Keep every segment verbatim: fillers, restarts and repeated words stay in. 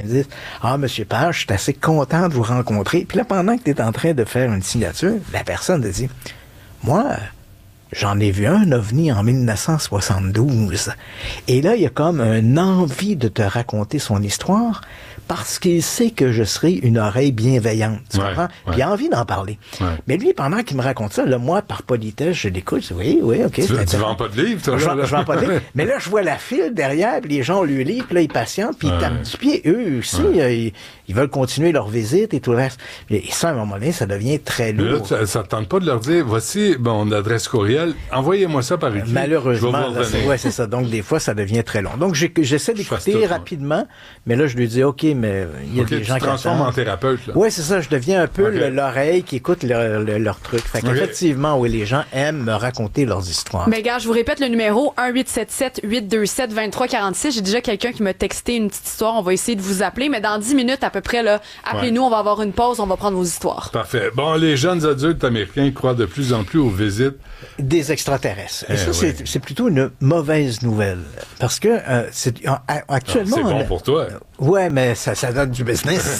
Ils disent « Ah, Monsieur Page, je suis assez content de vous rencontrer. » Puis là, pendant que tu es en train de faire une signature, la personne te dit « Moi, j'en ai vu un ovni en dix-neuf cent soixante-douze. » Et là, il y a comme une envie de te raconter son histoire parce qu'il sait que je serai une oreille bienveillante. Tu ouais, comprends? Ouais. Puis il a envie d'en parler. Ouais. Mais lui, pendant qu'il me raconte ça, là, moi, par politesse, je l'écoute. Je dis, oui, oui, OK. Tu, tu vends pas de livres, toi? Je, je vends pas de livres. Mais là, je vois la file derrière, puis les gens ont lu le livre, puis là, ils patientent, puis ils ouais. tapent du pied. Eux aussi, ouais. euh, ils, ils veulent continuer leur visite et tout le reste. Et ça, à un moment donné, ça devient très lourd. Mais là, ça, ça te tente pas de leur dire, voici mon adresse courriel, envoyez-moi ça par écrit. Malheureusement, c'est, ouais, c'est ça. Donc, des fois, ça devient très long. Donc, j'ai, j'essaie d'écouter tout, rapidement, ouais. mais là, je lui dis, OK, mais il y a okay, des gens tu qui transformes en thérapeute, là. Oui, c'est ça. Je deviens un peu okay. le, l'oreille qui écoute leur, leur, leur truc. Fait qu'effectivement, okay. oui, les gens aiment me raconter leurs histoires. Mais gars, je vous répète le numéro un huit sept sept huit deux sept deux trois quatre six. J'ai déjà quelqu'un qui m'a texté une petite histoire. On va essayer de vous appeler, mais dans dix minutes à peu près, là, appelez-nous, ouais. on va avoir une pause, on va prendre vos histoires. Parfait. Bon, les jeunes adultes américains croient de plus en plus aux visites des extraterrestres. Et eh ça, oui. c'est, c'est plutôt une mauvaise nouvelle. Parce que euh, c'est, actuellement... Ah, c'est bon on a, pour toi. Euh, ouais, mais ça, ça donne du business.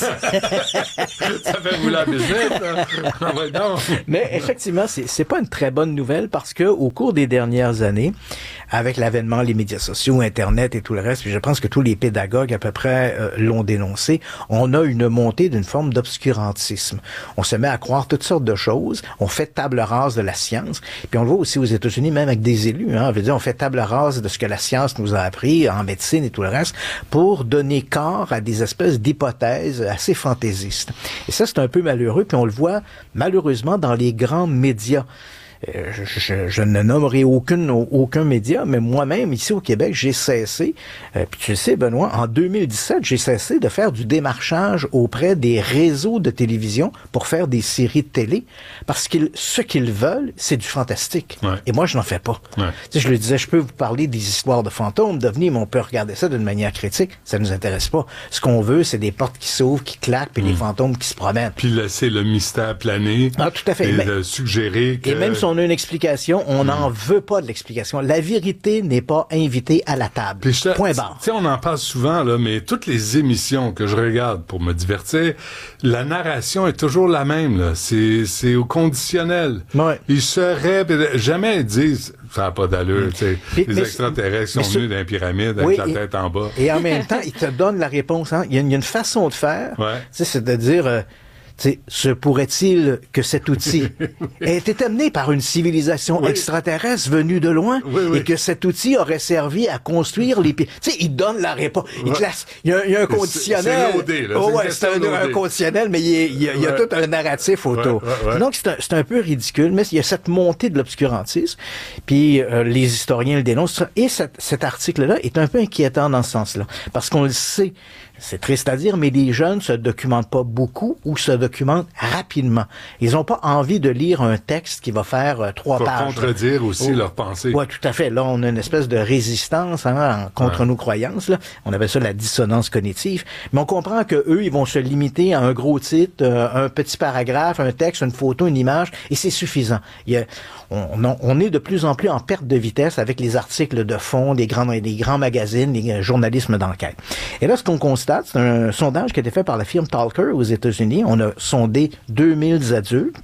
Ça fait rouler la business. Hein? Ouais, non. Mais effectivement, c'est, c'est pas une très bonne nouvelle parce que au cours des dernières années, avec l'avènement des médias sociaux, Internet et tout le reste, puis je pense que tous les pédagogues à peu près euh, l'ont dénoncé, on a une montée d'une forme d'obscurantisme. On se met à croire toutes sortes de choses, on fait table rase de la science, puis on le voit aussi aux États-Unis, même avec des élus, hein, on veut dire, on fait table rase de ce que la science nous a appris en médecine et tout le reste, pour donner corps à des espèces d'hypothèses assez fantaisistes. Et ça, c'est un peu malheureux, puis on le voit malheureusement dans les grands médias. Euh, je, je, je ne nommerai aucune, aucun média, mais moi-même, ici au Québec, j'ai cessé, euh, puis tu le sais, Benoît, en deux mille dix-sept, j'ai cessé de faire du démarchage auprès des réseaux de télévision pour faire des séries de télé, parce que ce qu'ils veulent, c'est du fantastique. Ouais. Et moi, je n'en fais pas. Ouais. Tu sais, je lui disais, je peux vous parler des histoires de fantômes, d'ovnis, mais on peut regarder ça d'une manière critique. Ça nous intéresse pas. Ce qu'on veut, c'est des portes qui s'ouvrent, qui claquent, puis mmh. les fantômes qui se promènent. Puis laisser le mystère planer. Ah, tout à fait. Et mais, de suggérer que... Et même si on a une explication, on n'en mmh. veut pas de l'explication. La vérité n'est pas invitée à la table. Te, Point barre. Tu sais, on en parle souvent, là, mais toutes les émissions que je regarde pour me divertir, la narration est toujours la même, là. C'est, c'est au conditionnel. Ouais. Ils seraient... Jamais ils disent... Ça n'a pas d'allure, mmh. tu sais. Les mais, extraterrestres sont venus dans les pyramides avec oui, la tête et, en bas. Et en même temps, ils te donnent la réponse. Hein. Il, y a, il y a une façon de faire. Ouais. Tu sais, c'est de dire... Euh, T'sais, se pourrait-il que cet outil ait été amené par une civilisation oui. extraterrestre venue de loin oui, oui. et que cet outil aurait servi à construire les... Tu sais, il donne la réponse. Il, ouais. classe, il, y a, il y a un conditionnel. C'est, c'est loadé, là. Oh, c'est ouais, c'est un, un conditionnel, mais il y a, il y a, il y a ouais. tout un narratif autour. Ouais, ouais, ouais. Donc, c'est un, c'est un peu ridicule, mais il y a cette montée de l'obscurantisme. Puis, euh, les historiens le dénoncent. Et cet, cet article-là est un peu inquiétant dans ce sens-là. Parce qu'on le sait. C'est triste à dire, mais les jeunes se documentent pas beaucoup ou se documentent rapidement. Ils ont pas envie de lire un texte qui va faire euh, trois Faut pages. contredire aussi oh. leur pensée. Ouais, tout à fait. Là, on a une espèce de résistance hein, contre ouais. nos croyances. Là. On appelle ça la dissonance cognitive. Mais on comprend que eux, ils vont se limiter à un gros titre, euh, un petit paragraphe, un texte, une photo, une image, et c'est suffisant. Il y a, on, on, on est de plus en plus en perte de vitesse avec les articles de fond, des grands, des grands magazines, les journalismes d'enquête. Et là, ce qu'on constate, c'est un sondage qui a été fait par la firme Talker aux États-Unis. On a sondé deux mille adultes.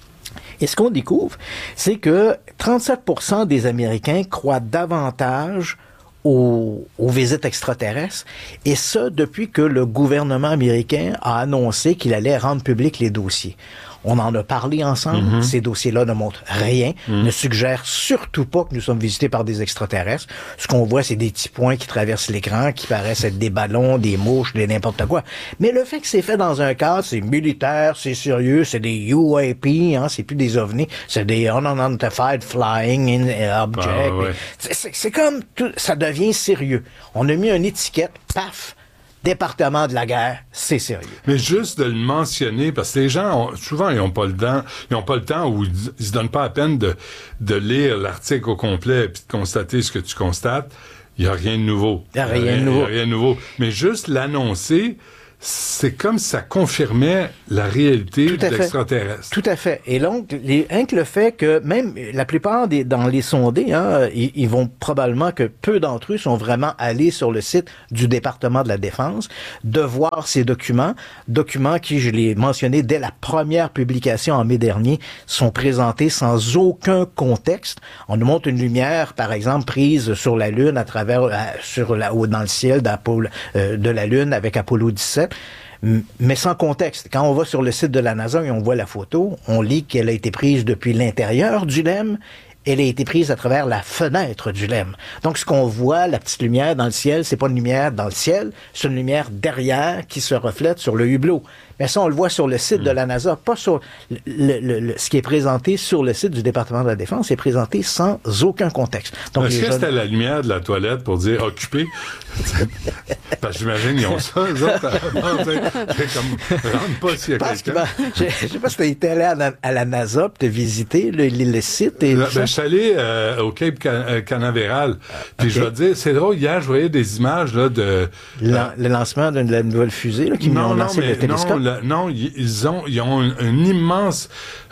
Et ce qu'on découvre, c'est que trente-sept pour cent des Américains croient davantage aux, aux visites extraterrestres, et ça depuis que le gouvernement américain a annoncé qu'il allait rendre public les dossiers. On en a parlé ensemble. Mm-hmm. Ces dossiers-là ne montrent rien, mm-hmm. ne suggèrent surtout pas que nous sommes visités par des extraterrestres. Ce qu'on voit, c'est des petits points qui traversent l'écran, qui paraissent être des ballons, des mouches, des n'importe quoi. Mais le fait que c'est fait dans un cadre, c'est militaire, c'est sérieux, c'est des U A P, hein, c'est plus des ovnis, c'est des unidentified flying objects. Ah, ouais. c'est, c'est, c'est comme, tout, ça devient sérieux. On a mis une étiquette, paf, département de la guerre, c'est sérieux. Mais juste de le mentionner, parce que les gens, ont, souvent, ils n'ont pas le temps, ils n'ont pas le temps ou ils, ils se donnent pas la peine de, de lire l'article au complet et puis de constater ce que tu constates. Il n'y a rien de nouveau. Il n'y a rien de nouveau. Il n'y a rien de nouveau. Mais juste l'annoncer, c'est comme si ça confirmait la réalité Tout à de fait. l'extraterrestre. Tout à fait. Et donc, les, rien que le fait que même la plupart des dans les sondés, hein, ils, ils vont probablement que peu d'entre eux sont vraiment allés sur le site du département de la Défense, de voir ces documents, documents qui, je l'ai mentionné dès la première publication en mai dernier, sont présentés sans aucun contexte. On nous montre une lumière, par exemple, prise sur la Lune à travers, euh, sur la haut dans le ciel d'Apollo, euh, de la Lune avec Apollo dix-sept. Mais sans contexte. Quand on va sur le site de la NASA et on voit la photo, on lit qu'elle a été prise depuis l'intérieur du L E M. Elle a été prise à travers la fenêtre du L E M. Donc, ce qu'on voit, la petite lumière dans le ciel, c'est pas une lumière dans le ciel, c'est une lumière derrière qui se reflète sur le hublot. Mais ça, on le voit sur le site mmh. de la NASA, pas sur le, le, le, ce qui est présenté sur le site du département de la Défense, c'est présenté sans aucun contexte. Donc, est-ce que jeunes... c'était la lumière de la toilette pour dire occupé? Parce que j'imagine qu'ils ont ça, eux autres. C'est comme, rentre pas s'il y a quelqu'un. Ben, je, je sais pas si t'as été allé à la, à la NASA pour te visiter le, le, le site. Et ben, je suis allé euh, au Cape Can- Canaveral. Puis okay. je vais te dire, c'est drôle, hier, je voyais des images là, de... Lan- le lancement de la nouvelle fusée là, qui non, ont non, lancé mais, le télescope. Non, le, non, ils ont, ils ont un, un immense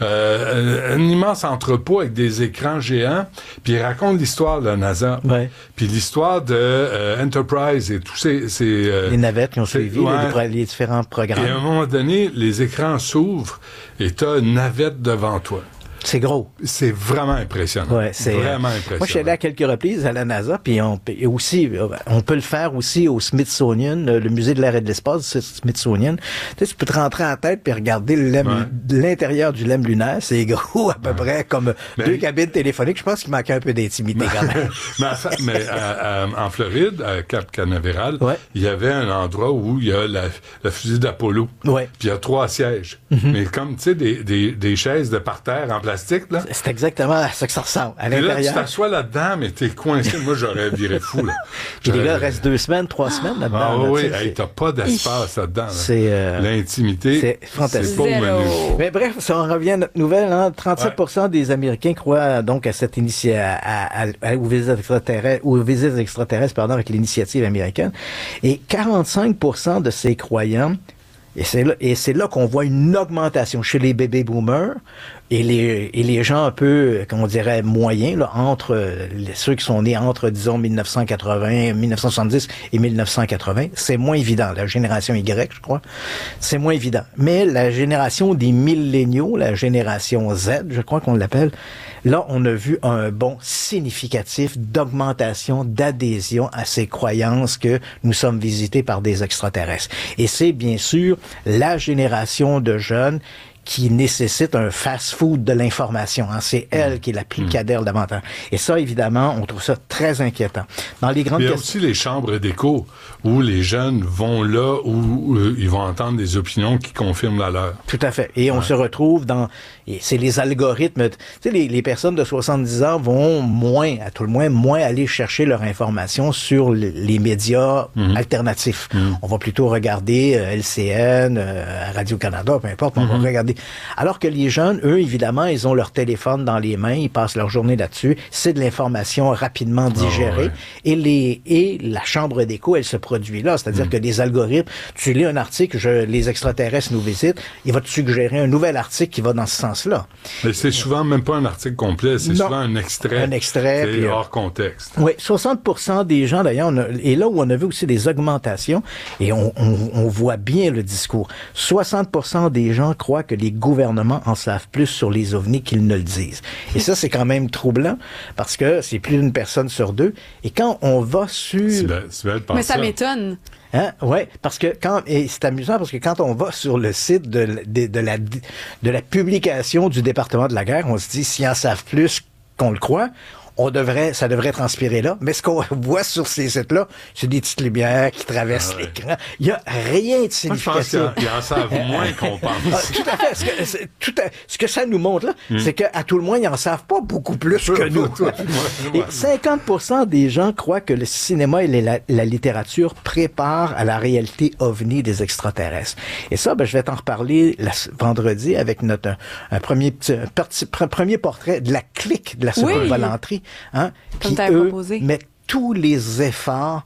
euh, un immense entrepôt avec des écrans géants, puis ils racontent l'histoire de la NASA. Ouais. Puis l'histoire de euh, Enterprise et tous ces... ces euh, les navettes qui ont suivi, ouais. les, les différents programmes. Et à un moment donné, les écrans s'ouvrent et tu as une navette devant toi. C'est gros. C'est vraiment impressionnant. Ouais, c'est vraiment impressionnant. Moi, je suis allé à quelques reprises à la NASA, puis on et aussi, on peut le faire aussi au Smithsonian, le musée de l'air et de l'espace, c'est Smithsonian. Tu sais, tu peux te rentrer en tête puis regarder le lemme, ouais. l'intérieur du lemme lunaire. C'est gros, à peu ouais. près comme mais, deux cabines téléphoniques. Je pense qu'il manquait un peu d'intimité quand même. mais à, mais à, à, en Floride, à Cap Canaveral, ouais. il y avait un endroit où il y a la, la fusée d'Apollo. Ouais. Puis il y a trois sièges. Mm-hmm. Mais comme, tu sais, des, des, des chaises de parterre en plastique, là. C'est exactement à ça que ça ressemble. À l'intérieur. Là, tu t'assois là-dedans, mais t'es coincé. Moi, j'aurais viré fou, là. Puis les gars, restent deux semaines, trois semaines là-dedans. Ah là, oui, hey, t'as pas d'espace là-dedans. Là. C'est... Euh, L'intimité, c'est fantastique. C'est pas au menu. Mais bref, si on revient à notre nouvelle, hein, trente-sept pour cent ouais. des Américains croient donc à cette initiative, à, à, à, aux visites extraterrestres, aux visites extraterrestres, pardon, avec l'initiative américaine. Et quarante-cinq pour cent de ces croyants, et c'est là, et c'est là qu'on voit une augmentation chez les baby boomers et les, et les gens un peu, comment on dirait, moyens, là, entre les, ceux qui sont nés entre, disons, mille neuf cent quatre-vingts, mille neuf cent soixante-dix et mille neuf cent quatre-vingts. C'est moins évident. La génération Y, je crois, c'est moins évident. Mais la génération des milléniaux, la génération Z, je crois qu'on l'appelle, là, on a vu un bond significatif d'augmentation, d'adhésion à ces croyances que nous sommes visités par des extraterrestres. Et c'est bien sûr la génération de jeunes qui nécessite un fast-food de l'information. Hein. C'est elle qui est la plus mmh. cadère davantage. Et ça, évidemment, on trouve ça très inquiétant. Dans les grandes Il y a questions... aussi les chambres d'écho où les jeunes vont là où euh, ils vont entendre des opinions qui confirment la leur. Tout à fait. Et on ouais. se retrouve dans... Et c'est les algorithmes... Tu sais, les, les personnes de soixante-dix ans vont moins, à tout le moins, moins aller chercher leur information sur les, les médias mmh. alternatifs. Mmh. On va plutôt regarder euh, L C N, euh, Radio-Canada, peu importe, mmh. on va regarder. Alors que les jeunes, eux, évidemment, ils ont leur téléphone dans les mains, ils passent leur journée là-dessus. C'est de l'information rapidement digérée. Oh, ouais. Et les et la chambre d'écho, elle se produit là. C'est-à-dire mmh. que des algorithmes, tu lis un article, je, les extraterrestres nous visitent, il va te suggérer un nouvel article qui va dans ce sens-là. Mais c'est souvent même pas un article complet, c'est non. souvent un extrait. Un extrait. C'est puis, hors contexte. Oui, soixante pour cent des gens, d'ailleurs, on a, et là où on a vu aussi des augmentations, et on, on, on voit bien le discours, soixante pour cent des gens croient que les gouvernements en savent plus sur les ovnis qu'ils ne le disent. Et ça, c'est quand même troublant, parce que c'est plus d'une personne sur deux. Et quand on va sur... C'est belle, c'est belle Mais ça, ça m'étonne. Hein? Ouais, parce que quand et c'est amusant parce que quand on va sur le site de, de, de la de la publication du département de la guerre, on se dit s'ils en savent plus qu'on le croit, on devrait, ça devrait transpirer là. Mais ce qu'on voit sur ces sites-là, c'est des petites lumières qui traversent ah ouais. l'écran. Il y a rien de significatif. Moi, je pense qu'ils en savent moins qu'on pense. Ah, tout à fait. Ce que, c'est, tout à, ce que ça nous montre là, mm. c'est qu'à tout le moins, ils en savent pas beaucoup plus que nous. Et cinquante pour cent des gens croient que le cinéma et la, la littérature préparent à la réalité ovni des extraterrestres. Et ça, ben, je vais t'en reparler la, vendredi avec notre un, un premier petit, un parti, premier portrait de la clique de la circonvolanterie. Oui. Hein, Comme qui, eux, proposé. mettent tous les efforts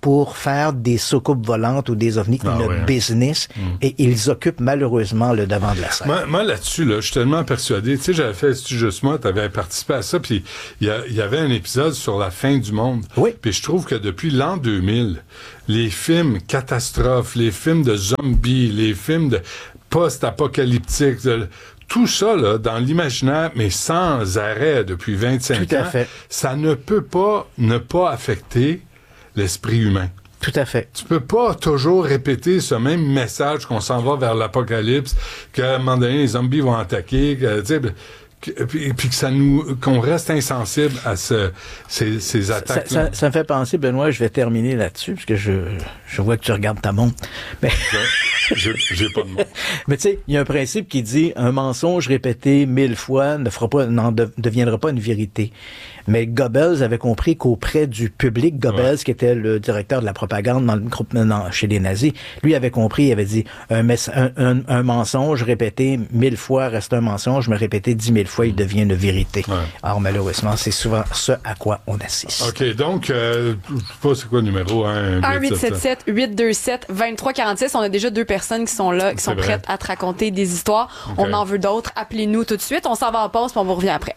pour faire des soucoupes volantes ou des ovnis Ah, une ouais. business mm. et ils occupent malheureusement le devant de la scène. Moi, moi là-dessus, là, je suis tellement persuadé. Tu sais, j'avais fait C'est juste moi, tu avais participé à ça, puis il y, y avait un épisode sur la fin du monde. Oui. Puis je trouve que depuis l'an deux mille, les films catastrophes, les films de zombies, les films de post-apocalyptiques, de, tout ça, là, dans l'imaginaire, mais sans arrêt depuis vingt-cinq Tout à ans, fait. ça ne peut pas ne pas affecter l'esprit humain. Tout à fait. Tu peux pas toujours répéter ce même message qu'on s'en va vers l'apocalypse, qu'à un moment donné, les zombies vont attaquer, que, tu sais, que, puis, puis que ça nous, qu'on reste insensible à ce, ces, ces attaques. Ça, ça, ça me fait penser, Benoît, je vais terminer là-dessus, parce que je, je vois que tu regardes ta montre. Mais... j'ai, j'ai pas de mots. Mais tu sais, il y a un principe qui dit un mensonge répété mille fois ne fera pas, n'en de, deviendra pas une vérité. Mais Goebbels avait compris qu'auprès du public, Goebbels, ouais. qui était le directeur de la propagande dans le groupe dans, chez les nazis, lui avait compris, il avait dit un, un, un, un mensonge répété mille fois reste un mensonge, mais répété dix mille fois, il devient une vérité. Ouais. Alors malheureusement, c'est souvent ce à quoi on assiste. OK, donc, euh, je sais pas c'est quoi le numéro, hein? un huit sept sept huit deux sept deux trois quatre six. On a déjà deux personnes qui sont là, qui c'est sont vrai. prêtes à te raconter des histoires. Okay. On en veut d'autres. Appelez-nous tout de suite. On s'en va en pause, puis on vous revient après.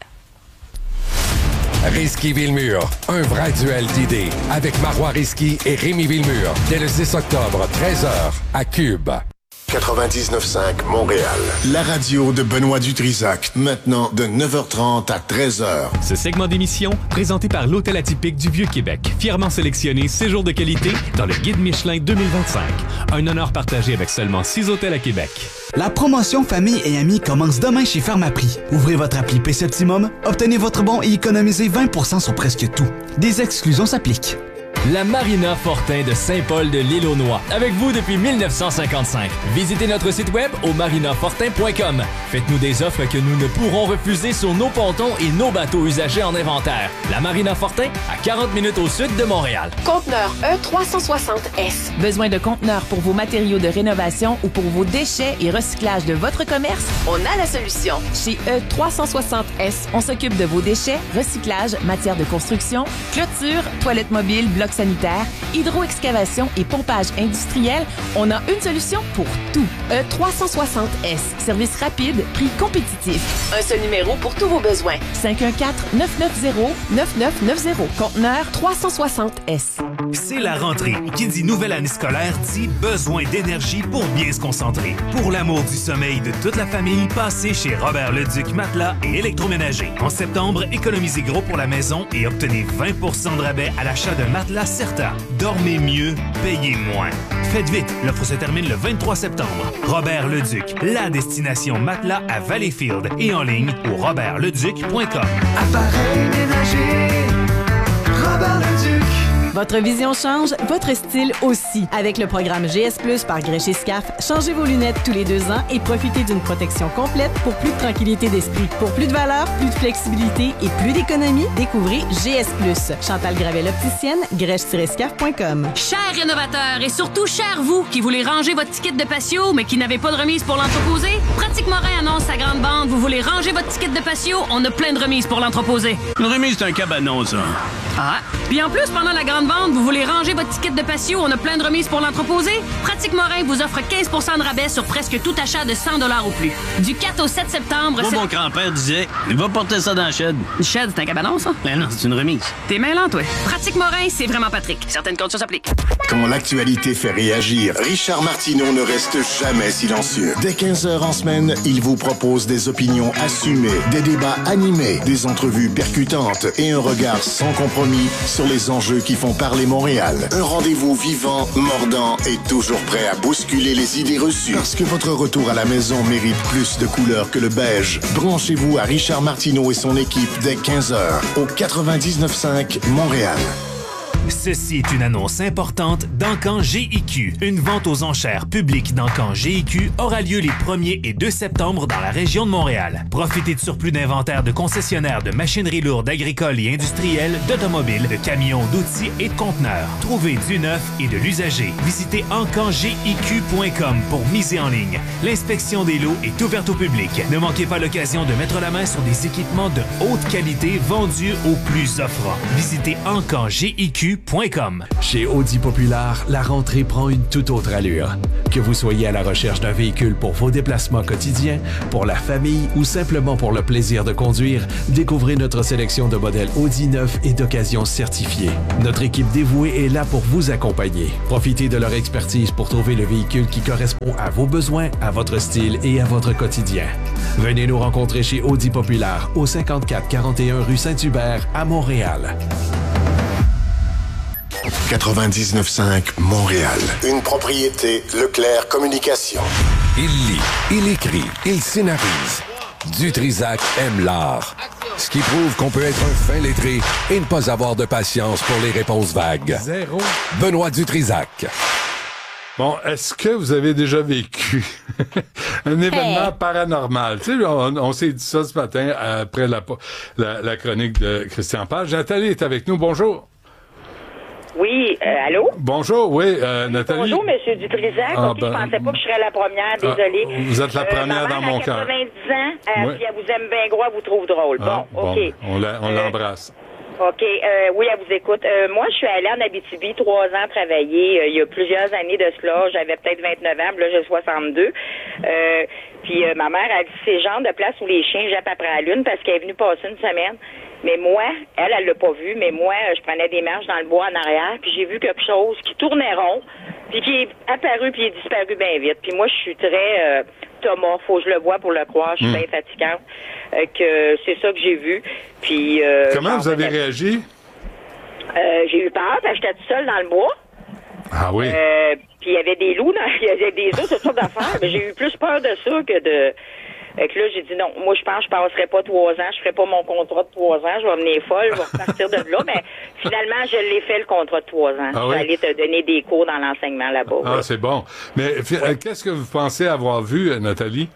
Risky Villemur, un vrai duel d'idées avec Marois Risky et Rémi Villemur dès le six octobre, treize heures, à Cube. quatre-vingt-dix-neuf cinq Montréal. La radio de Benoît Dutrisac, maintenant de neuf heures trente à treize heures. Ce segment d'émission, présenté par l'Hôtel Atypique du Vieux-Québec, fièrement sélectionné séjour de qualité dans le Guide Michelin deux mille vingt-cinq. Un honneur partagé avec seulement six hôtels à Québec. La promotion Famille et Amis commence demain chez Pharmaprix. Ouvrez votre appli P-Septimum, obtenez votre bon et économisez vingt pour cent sur presque tout. Des exclusions s'appliquent. La Marina Fortin de Saint-Paul de l'Île-aux-Noix. Avec vous depuis dix-neuf cent cinquante-cinq. Visitez notre site web au marina fortin point com. Faites-nous des offres que nous ne pourrons refuser sur nos pontons et nos bateaux usagés en inventaire. La Marina Fortin, à quarante minutes au sud de Montréal. Conteneur E trois cent soixante S. Besoin de conteneurs pour vos matériaux de rénovation ou pour vos déchets et recyclage de votre commerce? On a la solution. Chez E trois cent soixante S, on s'occupe de vos déchets, recyclage, matières de construction, clôture, toilettes mobiles, blocs sanitaire, hydro-excavation et pompage industriel, on a une solution pour tout. E trois cent soixante S. Service rapide, prix compétitif. Un seul numéro pour tous vos besoins. cinq un quatre neuf neuf zéro neuf neuf neuf zéro. Conteneur trois cent soixante S. C'est la rentrée. Qui dit nouvelle année scolaire dit besoin d'énergie pour bien se concentrer. Pour l'amour du sommeil de toute la famille, passez chez Robert Leduc Matelas et Électroménager. En septembre, économisez gros pour la maison et obtenez vingt pour cent de rabais à l'achat d'un matelas Certa. Dormez mieux, payez moins. Faites vite, l'offre se termine le vingt-trois septembre. Robert Leduc, la destination matelas à Valleyfield et en ligne au robert leduc point com. Appareil ménager, Robert Leduc. Votre vision change, votre style aussi. Avec le programme G S plus par Grèche et Scaf, changez vos lunettes tous les deux ans et profitez d'une protection complète pour plus de tranquillité d'esprit. Pour plus de valeur, plus de flexibilité et plus d'économie, découvrez G S plus. Chantal Gravel opticienne, grèche tiret scaf point com. Chers rénovateurs et surtout chers vous qui voulez ranger votre ticket de patio mais qui n'avez pas de remise pour l'entreposer, Pratique Morin annonce sa grande bande. Vous voulez ranger votre ticket de patio, on a plein de remises pour l'entreposer. Une remise, c'est un cabanon, ça. Ah, puis en plus, pendant la grande vente, vous voulez ranger votre ticket de patio, on a plein de remises pour l'entreposer? Pratique Morin vous offre quinze pour cent de rabais sur presque tout achat de cent dollars ou plus. Du quatre au sept septembre... Moi, mon grand-père disait, il va porter ça dans la shed. Une shed, c'est un cabanon, ça? Ben non, c'est une remise. T'es mêlant, toi. Pratique Morin, c'est vraiment Patrick. Certaines conditions s'appliquent. Quand l'actualité fait réagir, Richard Martineau ne reste jamais silencieux. Dès quinze heures en semaine, il vous propose des opinions assumées, des débats animés, des entrevues percutantes et un regard sans compromis sur les enjeux qui font parler Montréal. Un rendez-vous vivant, mordant et toujours prêt à bousculer les idées reçues. Parce que votre retour à la maison mérite plus de couleurs que le beige. Branchez-vous à Richard Martineau et son équipe dès quinze heures au quatre-vingt-dix-neuf cinq Montréal. Ceci est une annonce importante d'Encan G I Q. Une vente aux enchères publique d'Encan G I Q aura lieu les premier et deux septembre dans la région de Montréal. Profitez de surplus d'inventaire de concessionnaires de machinerie lourde agricole et industrielle, d'automobiles, de camions, d'outils et de conteneurs. Trouvez du neuf et de l'usager. Visitez encan g i q point com pour miser en ligne. L'inspection des lots est ouverte au public. Ne manquez pas l'occasion de mettre la main sur des équipements de haute qualité vendus au plus offrant. Visitez encan g i q point com. Chez Audi Populaire, la rentrée prend une toute autre allure. Que vous soyez à la recherche d'un véhicule pour vos déplacements quotidiens, pour la famille ou simplement pour le plaisir de conduire, découvrez notre sélection de modèles Audi neufs et d'occasion certifiés. Notre équipe dévouée est là pour vous accompagner. Profitez de leur expertise pour trouver le véhicule qui correspond à vos besoins, à votre style et à votre quotidien. Venez nous rencontrer chez Audi Populaire au cinquante-quatre quarante et un rue Saint-Hubert à Montréal. quatre-vingt-dix-neuf cinq Montréal. Une propriété Leclerc Communication. Il lit, il écrit, il scénarise. Dutrisac aime l'art. Ce qui prouve qu'on peut être un fin lettré et ne pas avoir de patience pour les réponses vagues. Zéro. Benoît Dutrisac. Bon, est-ce que vous avez déjà vécu un événement Hey. paranormal? Tu sais, on, on s'est dit ça ce matin après la, la, la chronique de Christian Page. Nathalie est avec nous. Bonjour. Oui, euh, allô? Bonjour, oui, euh, Nathalie. Bonjour, M. Dutrisac. Ah, Ok, ben, je pensais pas que je serais la première, désolée. Ah, vous êtes la première euh, ma dans mère mon a cœur. quatre-vingt-dix ans, euh, Oui. puis elle vous aime bien gros, elle vous trouve drôle. Ah, bon, OK. on la- on Euh, l'embrasse. OK, euh, oui, elle vous écoute. Euh, moi, je suis allée en Abitibi trois ans travailler. Euh, il y a plusieurs années de cela. J'avais peut-être vingt-neuf ans, puis là, j'ai soixante-deux. Euh, puis euh, ma mère a dit c'est le genre de place où les chiens jappent après la lune parce qu'elle est venue passer une semaine. Mais moi, elle, elle l'a pas vu, mais moi, euh, je prenais des marches dans le bois en arrière, puis j'ai vu quelque chose qui tournait rond, puis qui est apparu, puis il est disparu bien vite. Puis moi, je suis très euh, Thomas, faut que je le vois pour le croire, je suis Hmm. bien fatigante, euh, que c'est ça que j'ai vu. Puis euh, Comment vous avez j'en- réagi? Euh, j'ai eu peur, parce que j'étais toute seule dans le bois. Ah oui. Euh, puis il y avait des loups, dans, il y avait des os, toutes sortes d'affaires. Mais j'ai eu plus peur de ça que de... Fait que là, j'ai dit non, moi je pense que je passerai pas trois ans, je ferai pas mon contrat de trois ans, je vais venir folle, je vais repartir de là. Mais finalement, je l'ai fait le contrat de trois ans. Ah je oui? vais aller te donner des cours dans l'enseignement là-bas. Ah, oui. c'est bon. Mais fi- euh, qu'est-ce que vous pensez avoir vu, euh, Nathalie?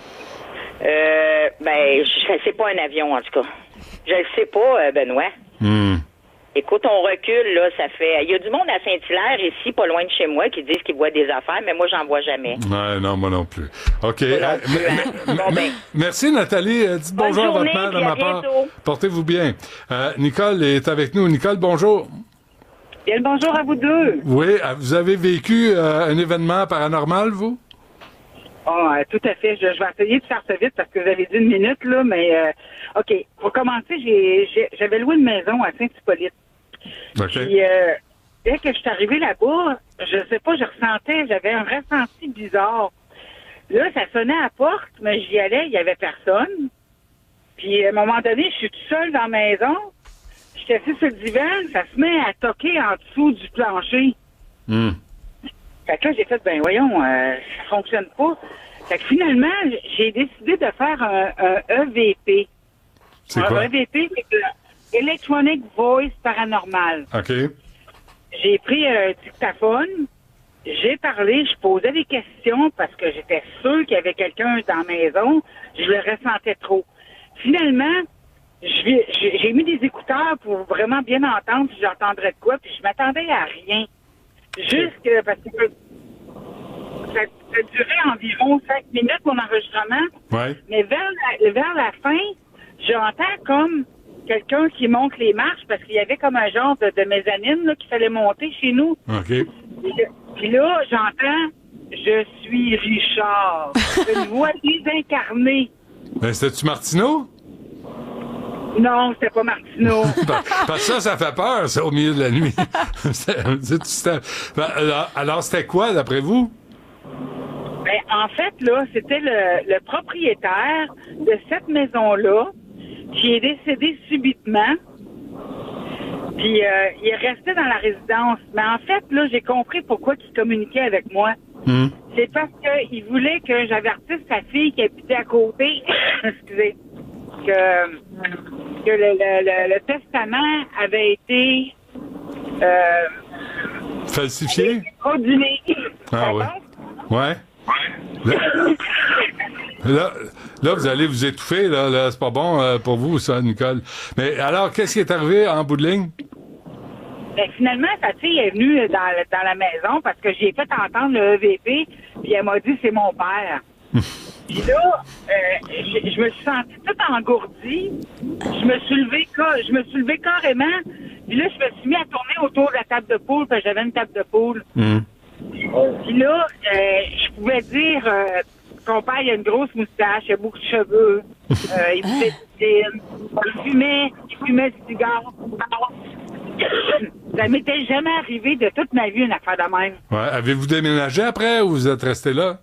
Euh, ben, je c'est pas un avion en tout cas. Je le sais pas, euh, Benoît. Hmm. Écoute, on recule, là, ça fait... Il y a du monde à Saint-Hilaire, ici, pas loin de chez moi, qui disent qu'ils voient des affaires, mais moi, j'en vois jamais. Ouais, non, moi non plus. OK. Moi non Euh, plus, m- hein. m- Bon, m- ben. Merci, Nathalie. Euh, Dites Bonne bonjour à journée, votre mère de puis à ma part. bientôt. Portez-vous bien. Euh, Nicole est avec nous. Nicole, bonjour. Bien le bonjour à vous deux. Oui, euh, vous avez vécu euh, un événement paranormal, vous? Oh, euh, tout à fait. Je, je vais essayer de faire ça vite parce que vous avez dit une minute, là, mais euh, OK. Pour commencer, j'ai, j'ai- j'avais loué une maison à Saint-Hippolyte. OK. Puis, euh, dès que je suis arrivée là-bas, je sais pas, je ressentais, j'avais un ressenti bizarre. Là, ça sonnait à la porte, mais j'y allais, il y avait personne. Puis, à un moment donné, je suis toute seule dans la maison. J'étais assise sur le divan, ça se met à toquer en dessous du plancher. Hmm. Fait que là, j'ai fait, ben voyons, euh, ça fonctionne pas. Fait que finalement, j'ai décidé de faire un, un E V P. C'est un quoi? E V P, c'est le Electronic Voice Paranormal. OK. J'ai pris un dictaphone, j'ai parlé, je posais des questions parce que j'étais sûre qu'il y avait quelqu'un dans la maison. Je le ressentais trop. Finalement, je vais- j'ai j'ai mis des écouteurs pour vraiment bien entendre si j'entendrais de quoi, puis je m'attendais à rien. Juste que, parce que ça, ça durait environ cinq minutes, mon enregistrement. Ouais. Mais vers la, vers la fin, j'entends comme quelqu'un qui monte les marches parce qu'il y avait comme un genre de, de mezzanine là, qu'il fallait monter chez nous. OK. Puis là- Puis là, j'entends « Je suis Richard ». Une voix désincarnée. Ben, c'était-tu Martineau? Non, c'était pas Martineau. Parce que ça, ça fait peur, ça, au milieu de la nuit. C'est- c'est- c'était- Ben, alors, alors, c'était quoi, d'après vous? Ben, en fait, là, c'était le, le propriétaire de cette maison-là qui est décédé subitement. Puis euh, il est resté dans la résidence. Mais en fait, là, j'ai compris pourquoi il communiquait avec moi. Hmm. C'est parce qu'il voulait que j'avertisse sa fille qui habitait à côté, excusez, que, que le, le- le- le testament avait été euh, Falsifié? fraudulé. Ah ouais. Ouais. Là, là, là, vous allez vous étouffer, là, là c'est pas bon euh, pour vous, ça, Nicole. Mais alors, qu'est-ce qui est arrivé en bout de ligne? Ben, finalement, sa fille est venue dans, le- dans la maison parce que j'ai fait entendre le E V P, puis elle m'a dit c'est mon père. Puis là, euh, je, je me suis sentie toute engourdie. Je me suis levée, ca- je me suis levée carrément Puis là, je me suis mis à tourner autour de la table de poule, parce que j'avais une table de poule. Mm. Puis là, euh, je pouvais dire, euh, ton père, il a une grosse moustache, il a beaucoup de cheveux, euh, il faisait du il fumait, il fumait du cigare. Ça m'était jamais arrivé de toute ma vie une affaire de même. Ouais. Avez-vous déménagé après ou vous êtes resté là?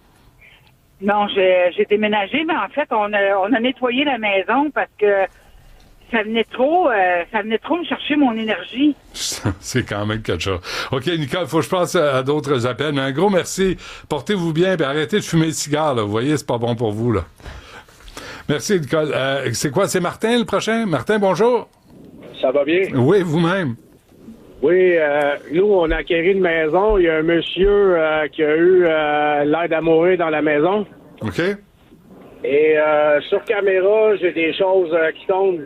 Non, j'ai, j'ai déménagé, mais en fait, on a, on a nettoyé la maison parce que ça venait trop, euh, ça venait trop me chercher mon énergie. C'est quand même quelque chose. OK, Nicole, faut que je passe à, à d'autres appels, mais un gros merci. Portez-vous bien et arrêtez de fumer le cigare, là. Vous voyez, c'est pas bon pour vous, là. Merci, Nicole. Euh, c'est quoi? C'est Martin, le prochain? Martin, bonjour. Ça va bien? Oui, vous-même. Oui, euh, nous, on a acquéri une maison. Il y a un monsieur euh, qui a eu euh, l'air à mourir dans la maison. OK. Et euh, sur caméra, j'ai des choses euh, qui tombent.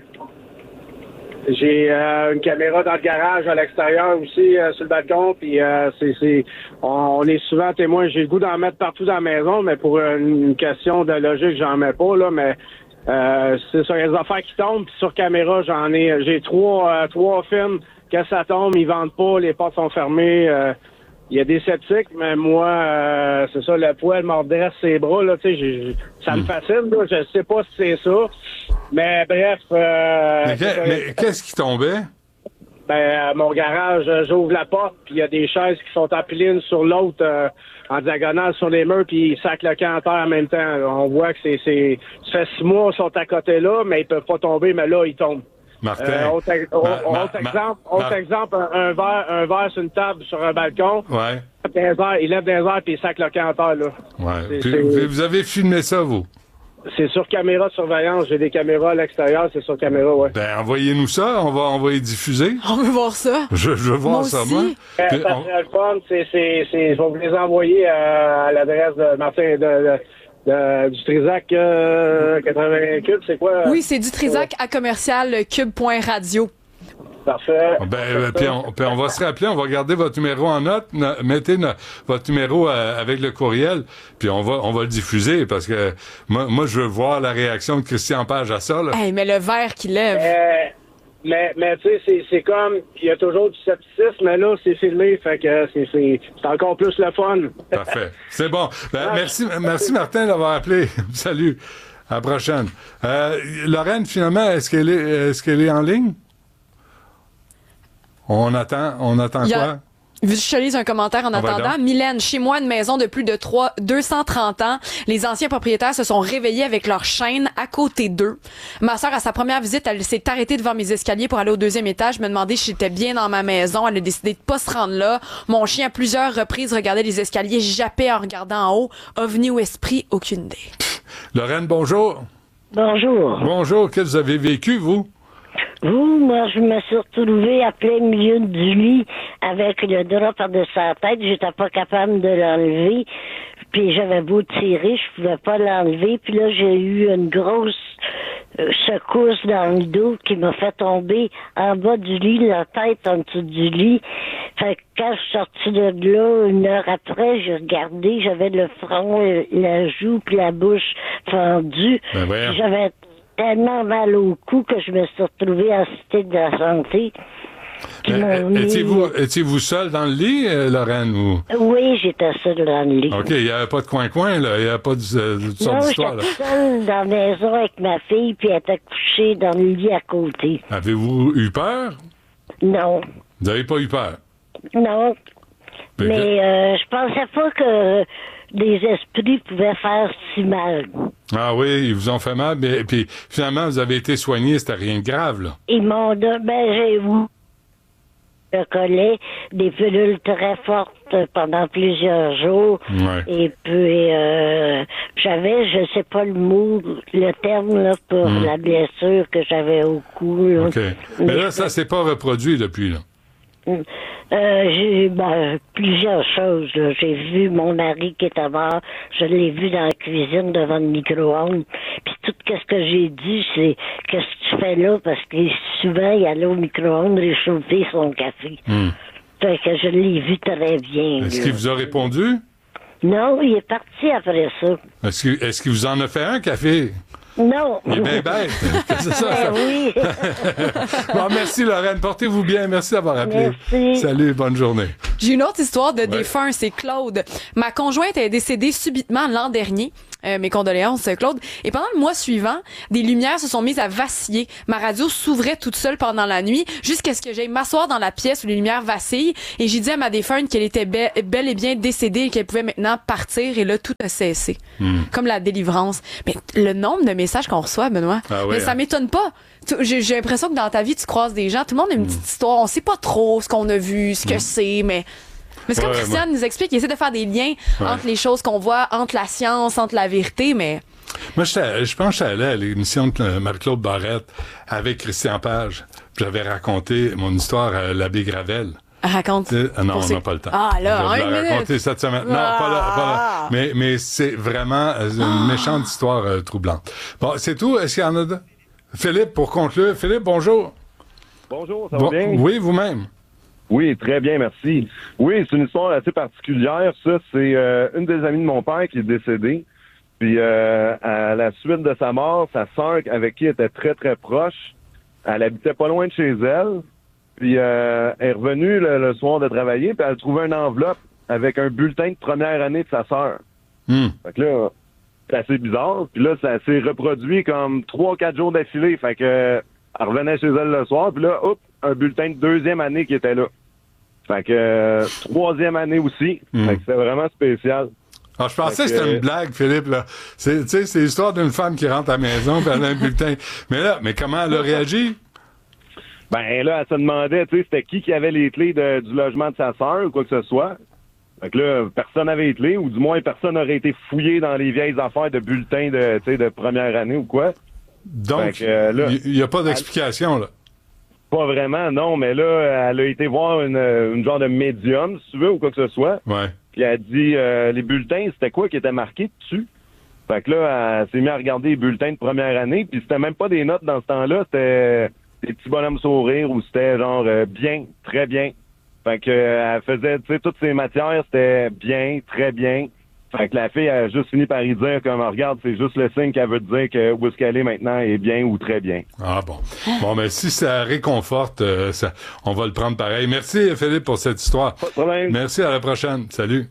J'ai euh, une caméra dans le garage à l'extérieur aussi, euh, sur le balcon. Puis euh, c'est, c'est, on, on est souvent témoins. J'ai le goût d'en mettre partout dans la maison, mais pour une, une question de logique, j'en mets pas, là, mais euh, c'est ça, il y a des affaires qui tombent. Puis sur caméra, j'en ai j'ai trois euh, trois films. Quand ça tombe, ils vendent pas, les portes sont fermées. Euh, il y a des sceptiques, mais moi, euh, c'est ça, le poil m'ordresse ses bras, là, tu sais, j'ai- ça me fascine, là, je sais pas si c'est ça. Mais bref... Euh, Mais, que- mais qu'est-ce qui tombait? Ben, à mon garage, euh, j'ouvre la porte, puis il y a des chaises qui sont empilées une sur l'autre, euh, en diagonale sur les murs, puis ils sacent le camp en terre en même temps. On voit que c'est... c'est ça fait six mois, ils sont à côté là, mais ils peuvent pas tomber, mais là, ils tombent. Martin. Euh, autre, ex- autre Ma- ma- autre ma- exemple, autre ma- exemple un, un verre, un verre sur une table sur un balcon. Ouais. Il lève des airs, il lève des airs, puis il sac le camp en terre, là. Ouais. C'est- Puis, c'est- vous- vous avez filmé ça, vous? C'est sur caméra de surveillance. J'ai des caméras à l'extérieur, c'est sur caméra, ouais. Ben, envoyez-nous ça, on va, on va y diffuser. On veut voir ça. Je, je veux voir Moi ça, aussi. moi. Euh, Puis ça on- serait le fun. C'est, c'est, c'est, je vais vous les envoyer à, à l'adresse de Martin de, de, de- du Trisac euh, quatre-vingts cubes. C'est quoi? Oui, c'est du Trisac à commercial cube.radio. Parfait. Ben, euh, puis on, puis on va se rappeler, on va garder votre numéro en note, no- mettez no- votre numéro euh, avec le courriel, puis on va on va le diffuser parce que moi, moi je veux voir la réaction de Christian Page à ça. Là. Hey, mais le verre qui lève. Euh, mais, mais tu sais, c'est, c'est comme, il y a toujours du scepticisme, mais là, c'est filmé, fait que c'est, c'est, c'est encore plus le fun. Parfait. C'est bon. Ben, merci, merci Martin d'avoir appelé. Salut. À la prochaine. Euh, Lorraine, finalement, est-ce qu'elle est, est-ce qu'elle est en ligne? On attend, on attend Il y a- quoi? Je lis un commentaire en Ah, ben attendant. donc. Mylène, chez moi, une maison de plus de trois, deux cent trente ans. Les anciens propriétaires se sont réveillés avec leur chaîne à côté d'eux. Ma sœur, à sa première visite, elle s'est arrêtée devant mes escaliers pour aller au deuxième étage, me demander si j'étais bien dans ma maison. Elle a décidé de pas se rendre là. Mon chien, à plusieurs reprises, regardait les escaliers, jappait en regardant en haut. OVNI ou esprit, aucune idée. Lorraine, bonjour. Bonjour. Bonjour. Qu'est-ce que vous avez vécu, vous? Vous, moi, je me suis retrouvée à plein milieu du lit avec le drap par-dessus la tête. J'étais pas capable de l'enlever. Puis j'avais beau tirer, je pouvais pas l'enlever. Puis là, j'ai eu une grosse euh, secousse dans le dos qui m'a fait tomber en bas du lit, la tête en dessous du lit. Fait que quand je suis sortie de là, une heure après, j'ai regardé, j'avais le front, euh, la joue puis la bouche fendue. Ben voyons. Puis j'avais tellement mal au cou que je me suis retrouvée en cité de la santé. Qui m'ont Euh, mis- Étiez-vous, étiez-vous seul dans le lit, euh, Lorraine? Ou... Oui, j'étais seule dans le lit. OK, il n'y avait pas de coin-coin, là. Il n'y avait pas de, euh, de toutes sortes Non, d'histoires, j'étais là. seule dans la maison avec ma fille, puis elle était couchée dans le lit à côté. Avez-vous eu peur? Non, Vous n'avez pas eu peur? non. Mais Mais euh, je pensais pas que des esprits pouvaient faire si mal. Ah oui, ils vous ont fait mal, mais puis finalement, vous avez été soigné, c'était rien de grave, là. Ils m'ont donné, ben j'ai eu le collet, des pilules très fortes pendant plusieurs jours. Ouais. Et puis, euh, j'avais, je sais pas le mot, le terme là, pour Mm. la blessure que j'avais au cou. Là. OK. Mais là, ça s'est pas reproduit depuis, là. Euh, j'ai eu ben, plusieurs choses. là. J'ai vu mon mari qui était mort. Je l'ai vu dans la cuisine devant le micro-ondes. Puis tout ce que j'ai dit, c'est qu'est-ce que tu fais là? Parce que souvent, il allait au micro-ondes réchauffer son café. Hmm. Fait que je l'ai vu très bien. Est-ce là. qu'il vous a répondu? Non, il est parti après ça. Est-ce qu'il est-ce qu'il vous en a fait un café? Non. Il est bien bête. C'est ça. Ben oui. Bon, merci, Lorraine. Portez-vous bien. Merci d'avoir appelé. Merci. Salut, bonne journée. J'ai une autre histoire de Ouais. défunt, c'est Claude. Ma conjointe est décédée subitement l'an dernier. Euh, mes condoléances, Claude. Et pendant le mois suivant, des lumières se sont mises à vaciller. Ma radio s'ouvrait toute seule pendant la nuit, jusqu'à ce que j'aille m'asseoir dans la pièce où les lumières vacillent. Et j'ai dit à ma défunte qu'elle était be- bel et bien décédée et qu'elle pouvait maintenant partir. Et là, tout a cessé. Hmm. Comme la délivrance. Mais le nombre de messages qu'on reçoit, Benoît, Ah ouais, mais ça hein. m'étonne pas. Tu- J'ai, j'ai l'impression que dans ta vie, tu croises des gens. Tout le monde a une petite histoire. On sait pas trop ce qu'on a vu, ce que c'est, mais... Mais c'est comme Ouais, Christiane moi- nous explique, il essaie de faire des liens Ouais. entre les choses qu'on voit, entre la science, entre la vérité, mais... Moi, j'étais- je pense que j'étais allé à l'émission de euh, Marie-Claude Barrette avec Christian Page. Puis J'avais raconté mon histoire à l'abbé Gravel. Raconte. Tu sais, ah non, Pour on ces- n'a pas le temps. Ah, là, Je vais un vous la minute. raconter cette semaine. Non, Ah. pas là, pas là. Mais, mais c'est vraiment euh, une méchante histoire euh, troublante. Bon, c'est tout. Est-ce qu'il y en a deux? Philippe, pour conclure. Philippe, bonjour. Bonjour, ça Bon- va bien? Oui, vous-même. Oui, très bien, merci. Oui, c'est une histoire assez particulière. Ça, c'est euh, une des amies de mon père qui est décédée. Puis, euh, à la suite de sa mort, sa sœur, avec qui elle était très, très proche, elle habitait pas loin de chez elle. Puis, euh, elle est revenue le, le soir de travailler, puis elle a trouvé une enveloppe avec un bulletin de première année de sa sœur. Hmm. Fait que là, c'est assez bizarre. Puis là, ça s'est reproduit comme trois, quatre jours d'affilée. Fait que, elle revenait chez elle le soir, puis là, hop, un bulletin de deuxième année qui était là. Fait que, euh, troisième année aussi. Mm. Fait que c'était vraiment spécial. Ah, je pensais que Fait que, c'était une euh, blague, Philippe, là. C'est, tu sais, c'est l'histoire d'une femme qui rentre à la maison puis elle a un bulletin. Mais là, mais comment elle a réagi? Ben là, elle se demandait, tu sais, c'était qui qui avait les clés de- du logement de sa sœur ou quoi que ce soit. Fait que là, personne n'avait les clés, ou du moins personne n'aurait été fouillé dans les vieilles affaires de bulletins de, tu sais, de première année ou quoi. Donc, Fait que, euh, là, il n'y a pas d'explication, là. Pas vraiment, non, mais là, elle a été voir une, une genre de médium, si tu veux, ou quoi que ce soit. Ouais. Puis elle a dit, euh, les bulletins, c'était quoi qui était marqué dessus? Fait que là, elle s'est mise à regarder les bulletins de première année, puis c'était même pas des notes dans ce temps-là, c'était des petits bonhommes sourires, ou c'était genre euh, bien, très bien. Fait que euh, elle faisait, tu sais, toutes ces matières, c'était bien, très bien. Fait que la fille a juste fini par y dire comme, regarde, c'est juste le signe qu'elle veut te dire que où est-ce qu'elle est maintenant est bien ou très bien. Ah bon. Bon, mais si ça réconforte, euh, ça, on va le prendre pareil. Merci, Philippe, pour cette histoire. Pas de problème. Merci, à la prochaine. Salut.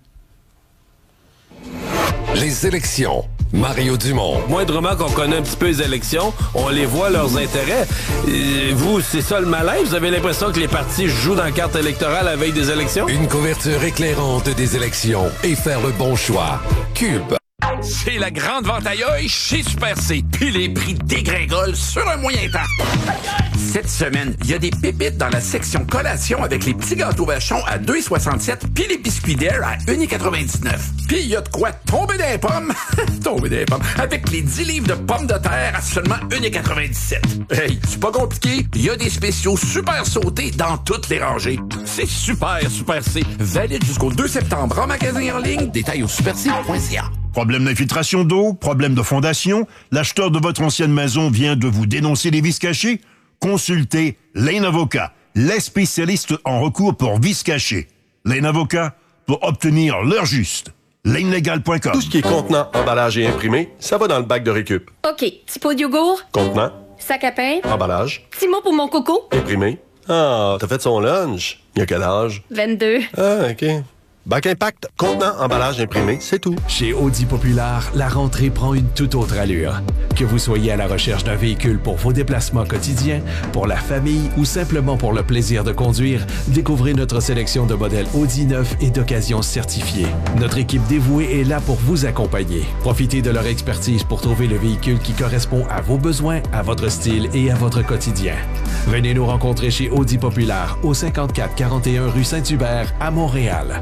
Les élections. Mario Dumont. Moindrement qu'on connaît un petit peu les élections, on les voit leurs intérêts. Et vous, c'est ça le malaise? Vous avez l'impression que les partis jouent dans la carte électorale avec des élections? Une couverture éclairante des élections et faire le bon choix. Cube. C'est la grande vente aïe chez Super C. Puis les prix dégringolent sur un moyen temps. Cette semaine, il y a des pépites dans la section collation avec les petits gâteaux vachons à deux soixante-sept puis les biscuits d'air à un quatre-vingt-dix-neuf. Puis il y a de quoi tomber des pommes. tomber des pommes. Avec les dix livres de pommes de terre à seulement un quatre-vingt-dix-sept. Hey, c'est pas compliqué. Il y a des spéciaux super sautés dans toutes les rangées. C'est super, Super C. Valide jusqu'au deux septembre en magasin en ligne. Détails au super c point c a. Problème d'infiltration d'eau, problème de fondation, l'acheteur de votre ancienne maison vient de vous dénoncer les vices cachés? Consultez Lane Avocat, les spécialistes en recours pour vices cachés. Lane Avocat, pour obtenir l'heure juste. lane legal point com. Tout ce qui est contenant, emballage et imprimé, ça va dans le bac de récup. OK. Petit pot de yogourt, Contenant, sac à pain, emballage, petit mot pour mon coco, imprimé. Ah, t'as fait son lunch. Il a quel âge? vingt-deux. Ah, OK. Bac Impact, contenant, emballage imprimé, c'est tout. Chez Audi Populaire, la rentrée prend une toute autre allure. Que vous soyez à la recherche d'un véhicule pour vos déplacements quotidiens, pour la famille ou simplement pour le plaisir de conduire, découvrez notre sélection de modèles Audi neufs et d'occasion certifiés. Notre équipe dévouée est là pour vous accompagner. Profitez de leur expertise pour trouver le véhicule qui correspond à vos besoins, à votre style et à votre quotidien. Venez nous rencontrer chez Audi Populaire au cinquante-quatre quarante et un rue Saint-Hubert à Montréal.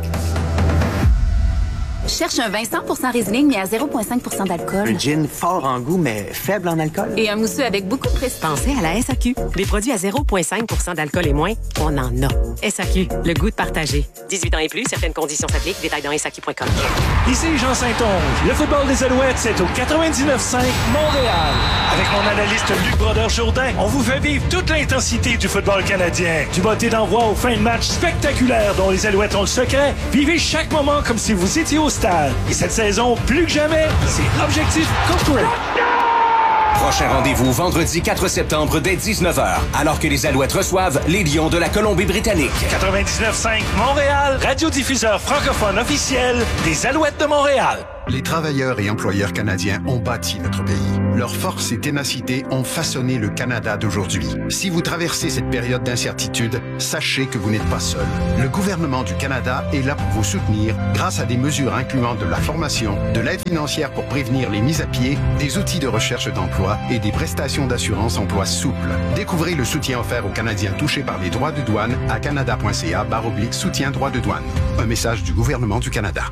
Cherche un vin cent pour cent Riesling, mais à zéro virgule cinq pour cent d'alcool. Un gin fort en goût, mais faible en alcool. Et un mousseux avec beaucoup de prestige. Pensez à la S A Q. Des produits à zéro virgule cinq pour cent d'alcool et moins, on en a. S A Q, le goût de partager. dix-huit ans et plus, certaines conditions s'appliquent. Détails dans S A Q point com. Ici Jean Saint-Onge. Le football des Alouettes, c'est au quatre-vingt-dix-neuf cinq Montréal. Avec mon analyste Luc Brodeur-Jourdain, on vous fait vivre toute l'intensité du football canadien. Du botté d'envoi aux fins de match spectaculaires dont les Alouettes ont le secret. Vivez chaque moment comme si vous étiez au stade. Et cette saison, plus que jamais, c'est Objectif Coupe Grey. Prochain rendez-vous vendredi quatre septembre dès dix-neuf heures, alors que les Alouettes reçoivent les Lions de la Colombie-Britannique. quatre-vingt-dix-neuf cinq Montréal, radiodiffuseur francophone officiel des Alouettes de Montréal. Les travailleurs et employeurs canadiens ont bâti notre pays. Leur force et ténacité ont façonné le Canada d'aujourd'hui. Si vous traversez cette période d'incertitude, sachez que vous n'êtes pas seul. Le gouvernement du Canada est là pour vous soutenir grâce à des mesures incluant de la formation, de l'aide financière pour prévenir les mises à pied, des outils de recherche d'emploi et des prestations d'assurance emploi souples. Découvrez le soutien offert aux Canadiens touchés par les droits de douane à canada.ca barre oblique soutien droits de douane. Un message du gouvernement du Canada.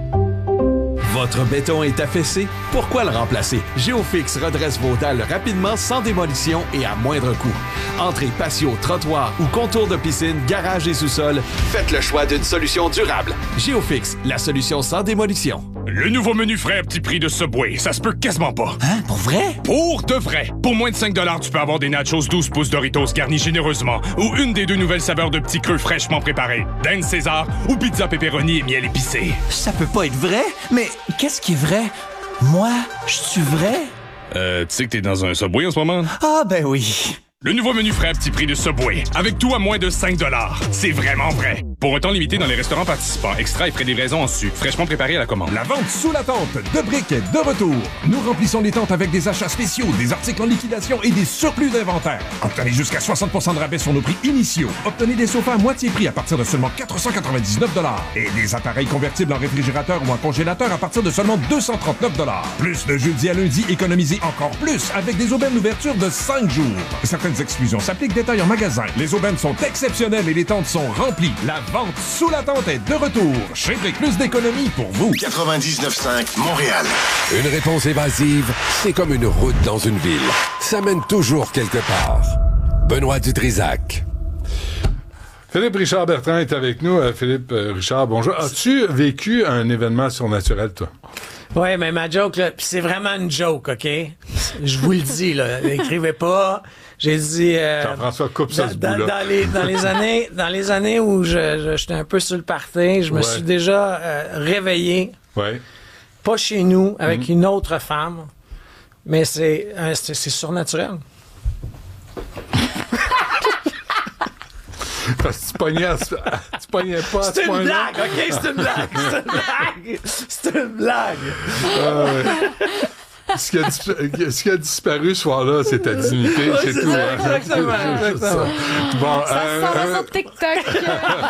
Votre béton est affaissé? Pourquoi le remplacer? Géofix redresse vos dalles rapidement, sans démolition et à moindre coût. Entrée, patio, trottoir ou contour de piscine, garage et sous-sol, faites le choix d'une solution durable. Géofix, la solution sans démolition. Le nouveau menu frais à petit prix de Subway, ça se peut quasiment pas. Hein? Pour vrai? Pour de vrai! Pour moins de cinq dollars, tu peux avoir des nachos douze pouces Doritos garnis généreusement ou une des deux nouvelles saveurs de petits creux fraîchement préparés, dinde César ou pizza pepperoni et miel épicé. Ça peut pas être vrai, mais qu'est-ce qui est vrai? Moi, je suis vrai? Euh, tu sais que t'es dans un Subway en ce moment? Ah, ben oui. Le nouveau menu frais à petit prix de Subway, avec tout à moins de cinq dollars. C'est vraiment vrai. Pour un temps limité dans les restaurants participants, extra et frais de livraison en sucre, fraîchement préparé à la commande. La vente sous la tente de briques est de retour. Nous remplissons les tentes avec des achats spéciaux, des articles en liquidation et des surplus d'inventaire. Obtenez jusqu'à soixante pour cent de rabais sur nos prix initiaux. Obtenez des sofas à moitié prix à partir de seulement quatre cent quatre-vingt-dix-neuf dollars et des appareils convertibles en réfrigérateur ou en congélateur à partir de seulement deux cent trente-neuf dollars. Plus de jeudi à lundi, économisez encore plus avec des aubaines d'ouverture de cinq jours. Certaines exclusions s'appliquent, détail en magasin. Les aubaines sont exceptionnelles et les tentes sont remplies. La vente sous la tente est de retour. Chez Brick, plus d'économie pour vous. quatre-vingt-dix-neuf cinq Montréal. Une réponse évasive, c'est comme une route dans une ville. Ça mène toujours quelque part. Benoît Dutrisac. Philippe Richard Bertrand est avec nous. Euh, Philippe euh, Richard, bonjour. As-tu vécu un événement surnaturel, toi? Ouais, mais ma joke, là, pis c'est vraiment une joke, OK? Je vous le dis, là. Écrivez pas. J'ai dit... Euh, Jean-François coupe ça, dans, ce bout-là. Dans les, dans les années, dans les années où je, je, j'étais un peu sur le party, je me Ouais. suis déjà euh, réveillé. Ouais. Pas chez nous, avec Mm-hmm. une autre femme. Mais c'est, euh, c'est, c'est surnaturel. Parce que tu pognais, à ce- tu pognais pas à ce C'est une point-là. blague, OK? C'est une blague. C'est une blague. C'est une blague. Ah ouais. Ce qui, a dis- ce qui a disparu ce soir-là, c'est ta dignité, Ouais, c'est c'est tout. ça, hein. exactement, C'est juste ça. exactement. Bon, Ça euh, s'en va euh, sur TikTok.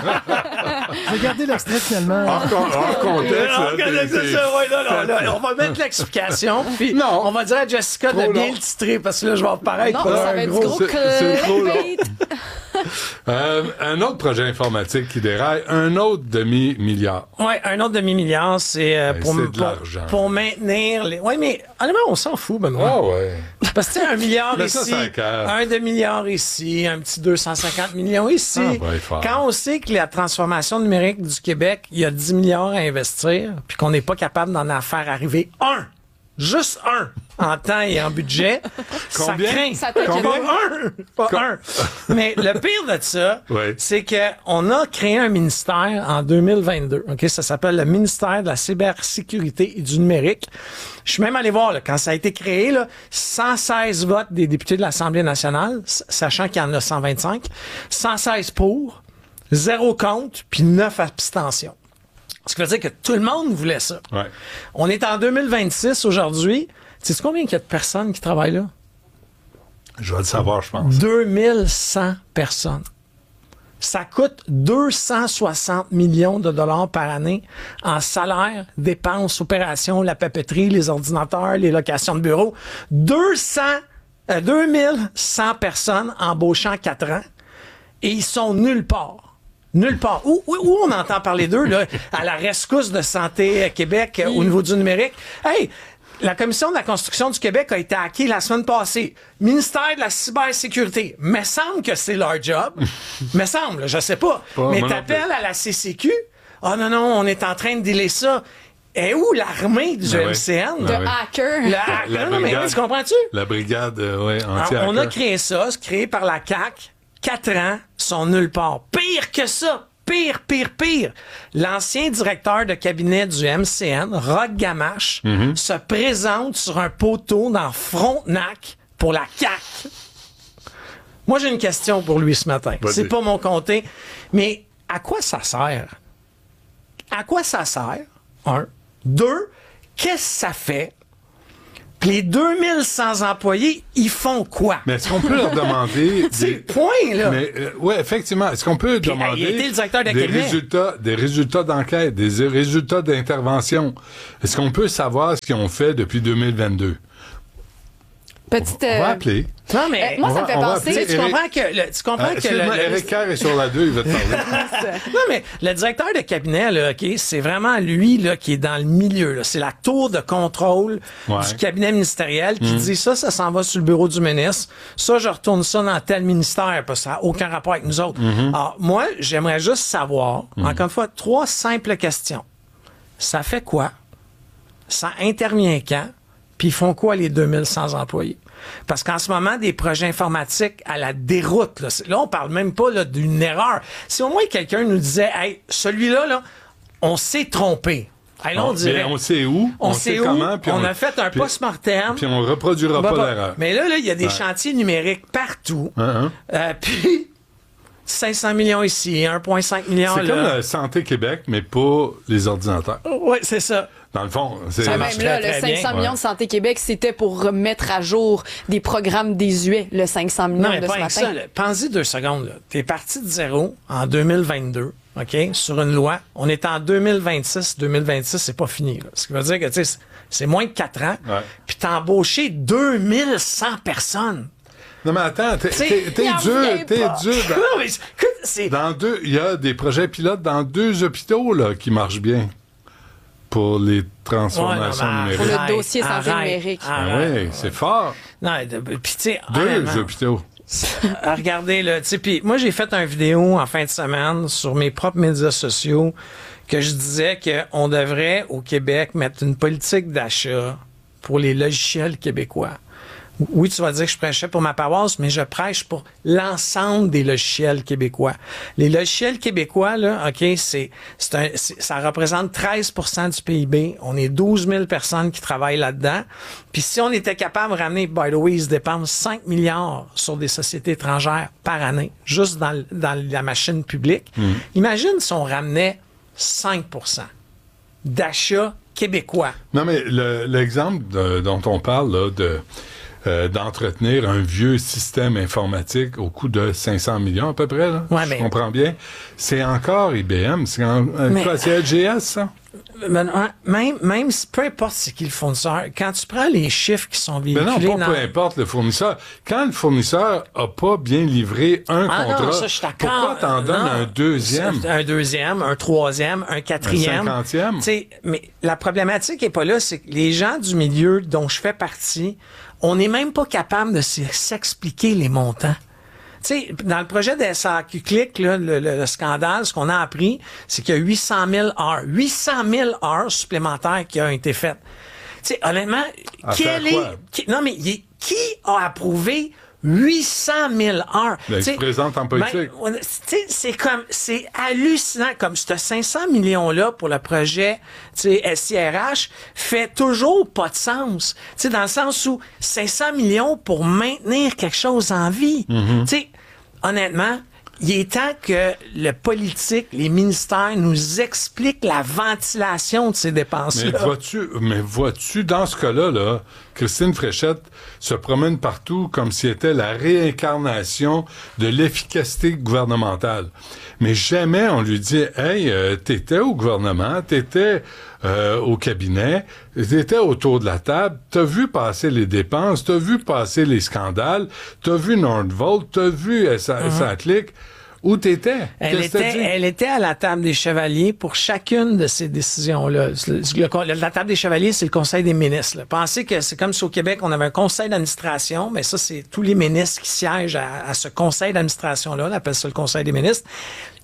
Regardez l'extrait finalement. hors, con- hors contexte. Non, là, que- t'es- c'est t'es ça, ouais, non, non, fait- là, on va mettre l'explication, puis Non. on va dire à Jessica Trop de bien long. le titrer, parce que là, je vais apparaître Non, pour ça un va être gros... du gros c'est- c'est trop long. clickbait. Euh, un autre projet informatique qui déraille, un autre demi-milliard. Ouais, un autre demi-milliard, c'est euh, Ouais, pour, c'est de pour, l'argent. pour maintenir les... Ouais, mais honnêtement, on s'en fout, Benoît. Ah ouais. Parce que, tu sais, un milliard Mais ça, ici, c'est un cœur. un demi-milliard ici, un petit deux cent cinquante millions ici. Ah, ouais, fort. Quand on sait que la transformation numérique du Québec, il y a dix milliards à investir, puis qu'on n'est pas capable d'en faire arriver un, juste un, en temps et en budget, Combien? ça craint. Ça t'inquiète. Pas un, pas Com- un. Mais le pire de ça, Ouais. c'est qu'on a créé un ministère en deux mille vingt-deux. Ok, ça s'appelle le ministère de la cybersécurité et du numérique. Je suis même allé voir, là, quand ça a été créé, là, cent seize votes des députés de l'Assemblée nationale, s- sachant qu'il y en a cent vingt-cinq, cent seize pour, zéro contre, puis neuf abstentions. Ce qui veut dire que tout le monde voulait ça. Ouais. On est en deux mille vingt-six aujourd'hui. Sais-tu combien il y a de personnes qui travaillent là? Je vais le savoir, je pense. deux mille cent personnes. Ça coûte deux cent soixante millions de dollars par année en salaire, dépenses, opérations, la papeterie, les ordinateurs, les locations de bureaux. deux cents, euh, deux mille cent personnes embauchant quatre ans et ils sont nulle part. Nulle part. Où, où, où on entend parler d'eux, là, à la rescousse de Santé Québec euh, au niveau du numérique? Hey! La Commission de la construction du Québec a été hackée la semaine passée. Ministère de la cybersécurité. Me semble que c'est leur job. Me semble, je sais pas. Pas, Mais moi non t'appelles à la C C Q. Ah non, non, on est en train de dealer ça. Et où l'armée du Ah ouais. M C N? Ah De ouais. hacker. Le hacker, non, mais oui, tu comprends-tu? La brigade, euh, ouais, Alors, anti-hacker. on a créé ça, c'est créé par la C A Q. Quatre ans, sont nulle part. Pire que ça. pire, pire, pire. L'ancien directeur de cabinet du M C N, Roch Gamache, mm-hmm. se présente sur un poteau dans Frontenac pour la C A Q. Moi, j'ai une question pour lui ce matin. Vas-y. C'est pas mon comté, mais à quoi ça sert? À quoi ça sert? Un. Deux, qu'est-ce que ça fait? Puis les deux mille cent employés, ils font quoi? Mais est-ce qu'on peut leur demander... C'est des... le point, là! Mais, euh, oui, effectivement. Est-ce qu'on peut Puis, demander il était le directeur de des, cabinet. résultats, des résultats d'enquête, des résultats d'intervention? Est-ce qu'on peut savoir ce qu'ils ont fait depuis deux mille vingt-deux? Petite, on va euh... appeler. Non, mais euh, moi, ça me fait penser. Tu comprends que le, tu comprends euh, que le, le, Éric Kerr est sur la deux, il va te parler. Non, mais le directeur de cabinet, là, OK, c'est vraiment lui là, qui est dans le milieu. Là. C'est la tour de contrôle ouais. du cabinet ministériel qui mmh. dit ça, ça s'en va sur le bureau du ministre. Ça, je retourne ça dans tel ministère parce que ça n'a aucun rapport avec nous autres. Mmh. Alors, moi, j'aimerais juste savoir, mmh. encore une fois, trois simples questions. Ça fait quoi? Ça intervient quand? Puis ils font quoi les deux mille cent employés? Parce qu'en ce moment, des projets informatiques à la déroute, là, là on parle même pas là, d'une erreur. Si au moins quelqu'un nous disait, hey, celui-là, là, on s'est trompé. Hey, là, on, dirait, on sait où, on, on sait, sait où, comment, puis on, on a fait un puis, post-mortem. Puis on reproduira bah, pas bah, l'erreur. Mais là, il y a des ouais. chantiers numériques partout. Uh-huh. Euh, puis cinq cents millions ici, un virgule cinq million c'est là. C'est comme la Santé Québec, mais pas les ordinateurs. Oui, c'est ça. Dans le fond, c'est... Ça même là, le cinq cents millions de Santé Québec, c'était pour remettre à jour des programmes désuets, le cinq cents millions non, de ce matin. Ça, pense-y deux secondes. Tu es parti de zéro en deux mille vingt-deux, OK, sur une loi. On est en deux mille vingt-six. deux mille vingt-six, c'est pas fini. Là. Ce qui veut dire que tu sais, c'est moins de quatre ans. Ouais. Puis tu as embauché deux mille cent personnes. Non, mais attends, t'es, t'es, t'es dur, t'es dur. Dans, non, mais c'est... dans deux, il y a des projets pilotes dans deux hôpitaux là, qui marchent bien. Pour les transformations ouais, non, numériques. Pour le dossier santé numérique. Ah oui, c'est fort. Non, puis tu sais... Deux hôpitaux. Regardez, là, tu sais, puis moi, j'ai fait une vidéo en fin de semaine sur mes propres médias sociaux que je disais qu'on devrait, au Québec, mettre une politique d'achat pour les logiciels québécois. Oui, tu vas dire que je prêchais pour ma paroisse, mais je prêche pour l'ensemble des logiciels québécois. Les logiciels québécois, là, OK, c'est, c'est un, c'est, ça représente treize pour cent du P I B. On est douze mille personnes qui travaillent là-dedans. Puis si on était capable de ramener, by the way, ils se dépensent cinq milliards sur des sociétés étrangères par année, juste dans, dans la machine publique. Mmh. Imagine si on ramenait cinq pour cent d'achats québécois. Non, mais le, l'exemple de, dont on parle, là, de... Euh, d'entretenir un vieux système informatique au coût de cinq cents millions à peu près, là. Ouais, je mais... comprends bien. C'est encore I B M, c'est, en, mais... quoi, c'est L G S, ça? Ben, même, même, peu importe c'est qui le fournisseur, quand tu prends les chiffres qui sont véhiculés... Mais non, pas dans... peu importe le fournisseur. Quand le fournisseur a pas bien livré un ah contrat, non, ça, je suis d'accord. Pourquoi t'en donnes non, un deuxième? Un deuxième, un troisième, un quatrième. Un cinquantième? T'sais, mais la problématique est pas là, c'est que les gens du milieu dont je fais partie, on n'est même pas capable de s'expliquer les montants. Tu sais, dans le projet de S A Q Click, là, le, le, le scandale, ce qu'on a appris, c'est qu'il y a huit cent mille heures. huit cent mille heures supplémentaires qui ont été faites. Tu sais, honnêtement, à quel est... Qui, non, mais y, qui a approuvé huit cent mille heures? Ben, tu présentes en politique. Ben, c'est comme, c'est hallucinant. Comme ce cinq cents millions-là pour le projet, tu sais, S I R H fait toujours pas de sens. Tu sais, dans le sens où cinq cents millions pour maintenir quelque chose en vie. Mm-hmm. Tu sais, honnêtement, il est temps que le politique, les ministères nous expliquent la ventilation de ces dépenses-là. Mais vois-tu, mais vois-tu, dans ce cas-là, là, Christine Fréchette se promène partout comme si elle était la réincarnation de l'efficacité gouvernementale. Mais jamais on lui dit « Hey, euh, t'étais au gouvernement, t'étais euh, au cabinet, t'étais autour de la table, t'as vu passer les dépenses, t'as vu passer les scandales, t'as vu Nordvolt, t'as vu S A Click. Mm-hmm. Où t'étais? Elle était, elle était à la table des chevaliers pour chacune de ces décisions-là. Le, le, la table des chevaliers, c'est le conseil des ministres. Là. Pensez que c'est comme si au Québec, on avait un conseil d'administration, mais ça, c'est tous les ministres qui siègent à, à ce conseil d'administration-là. On appelle ça le conseil des ministres.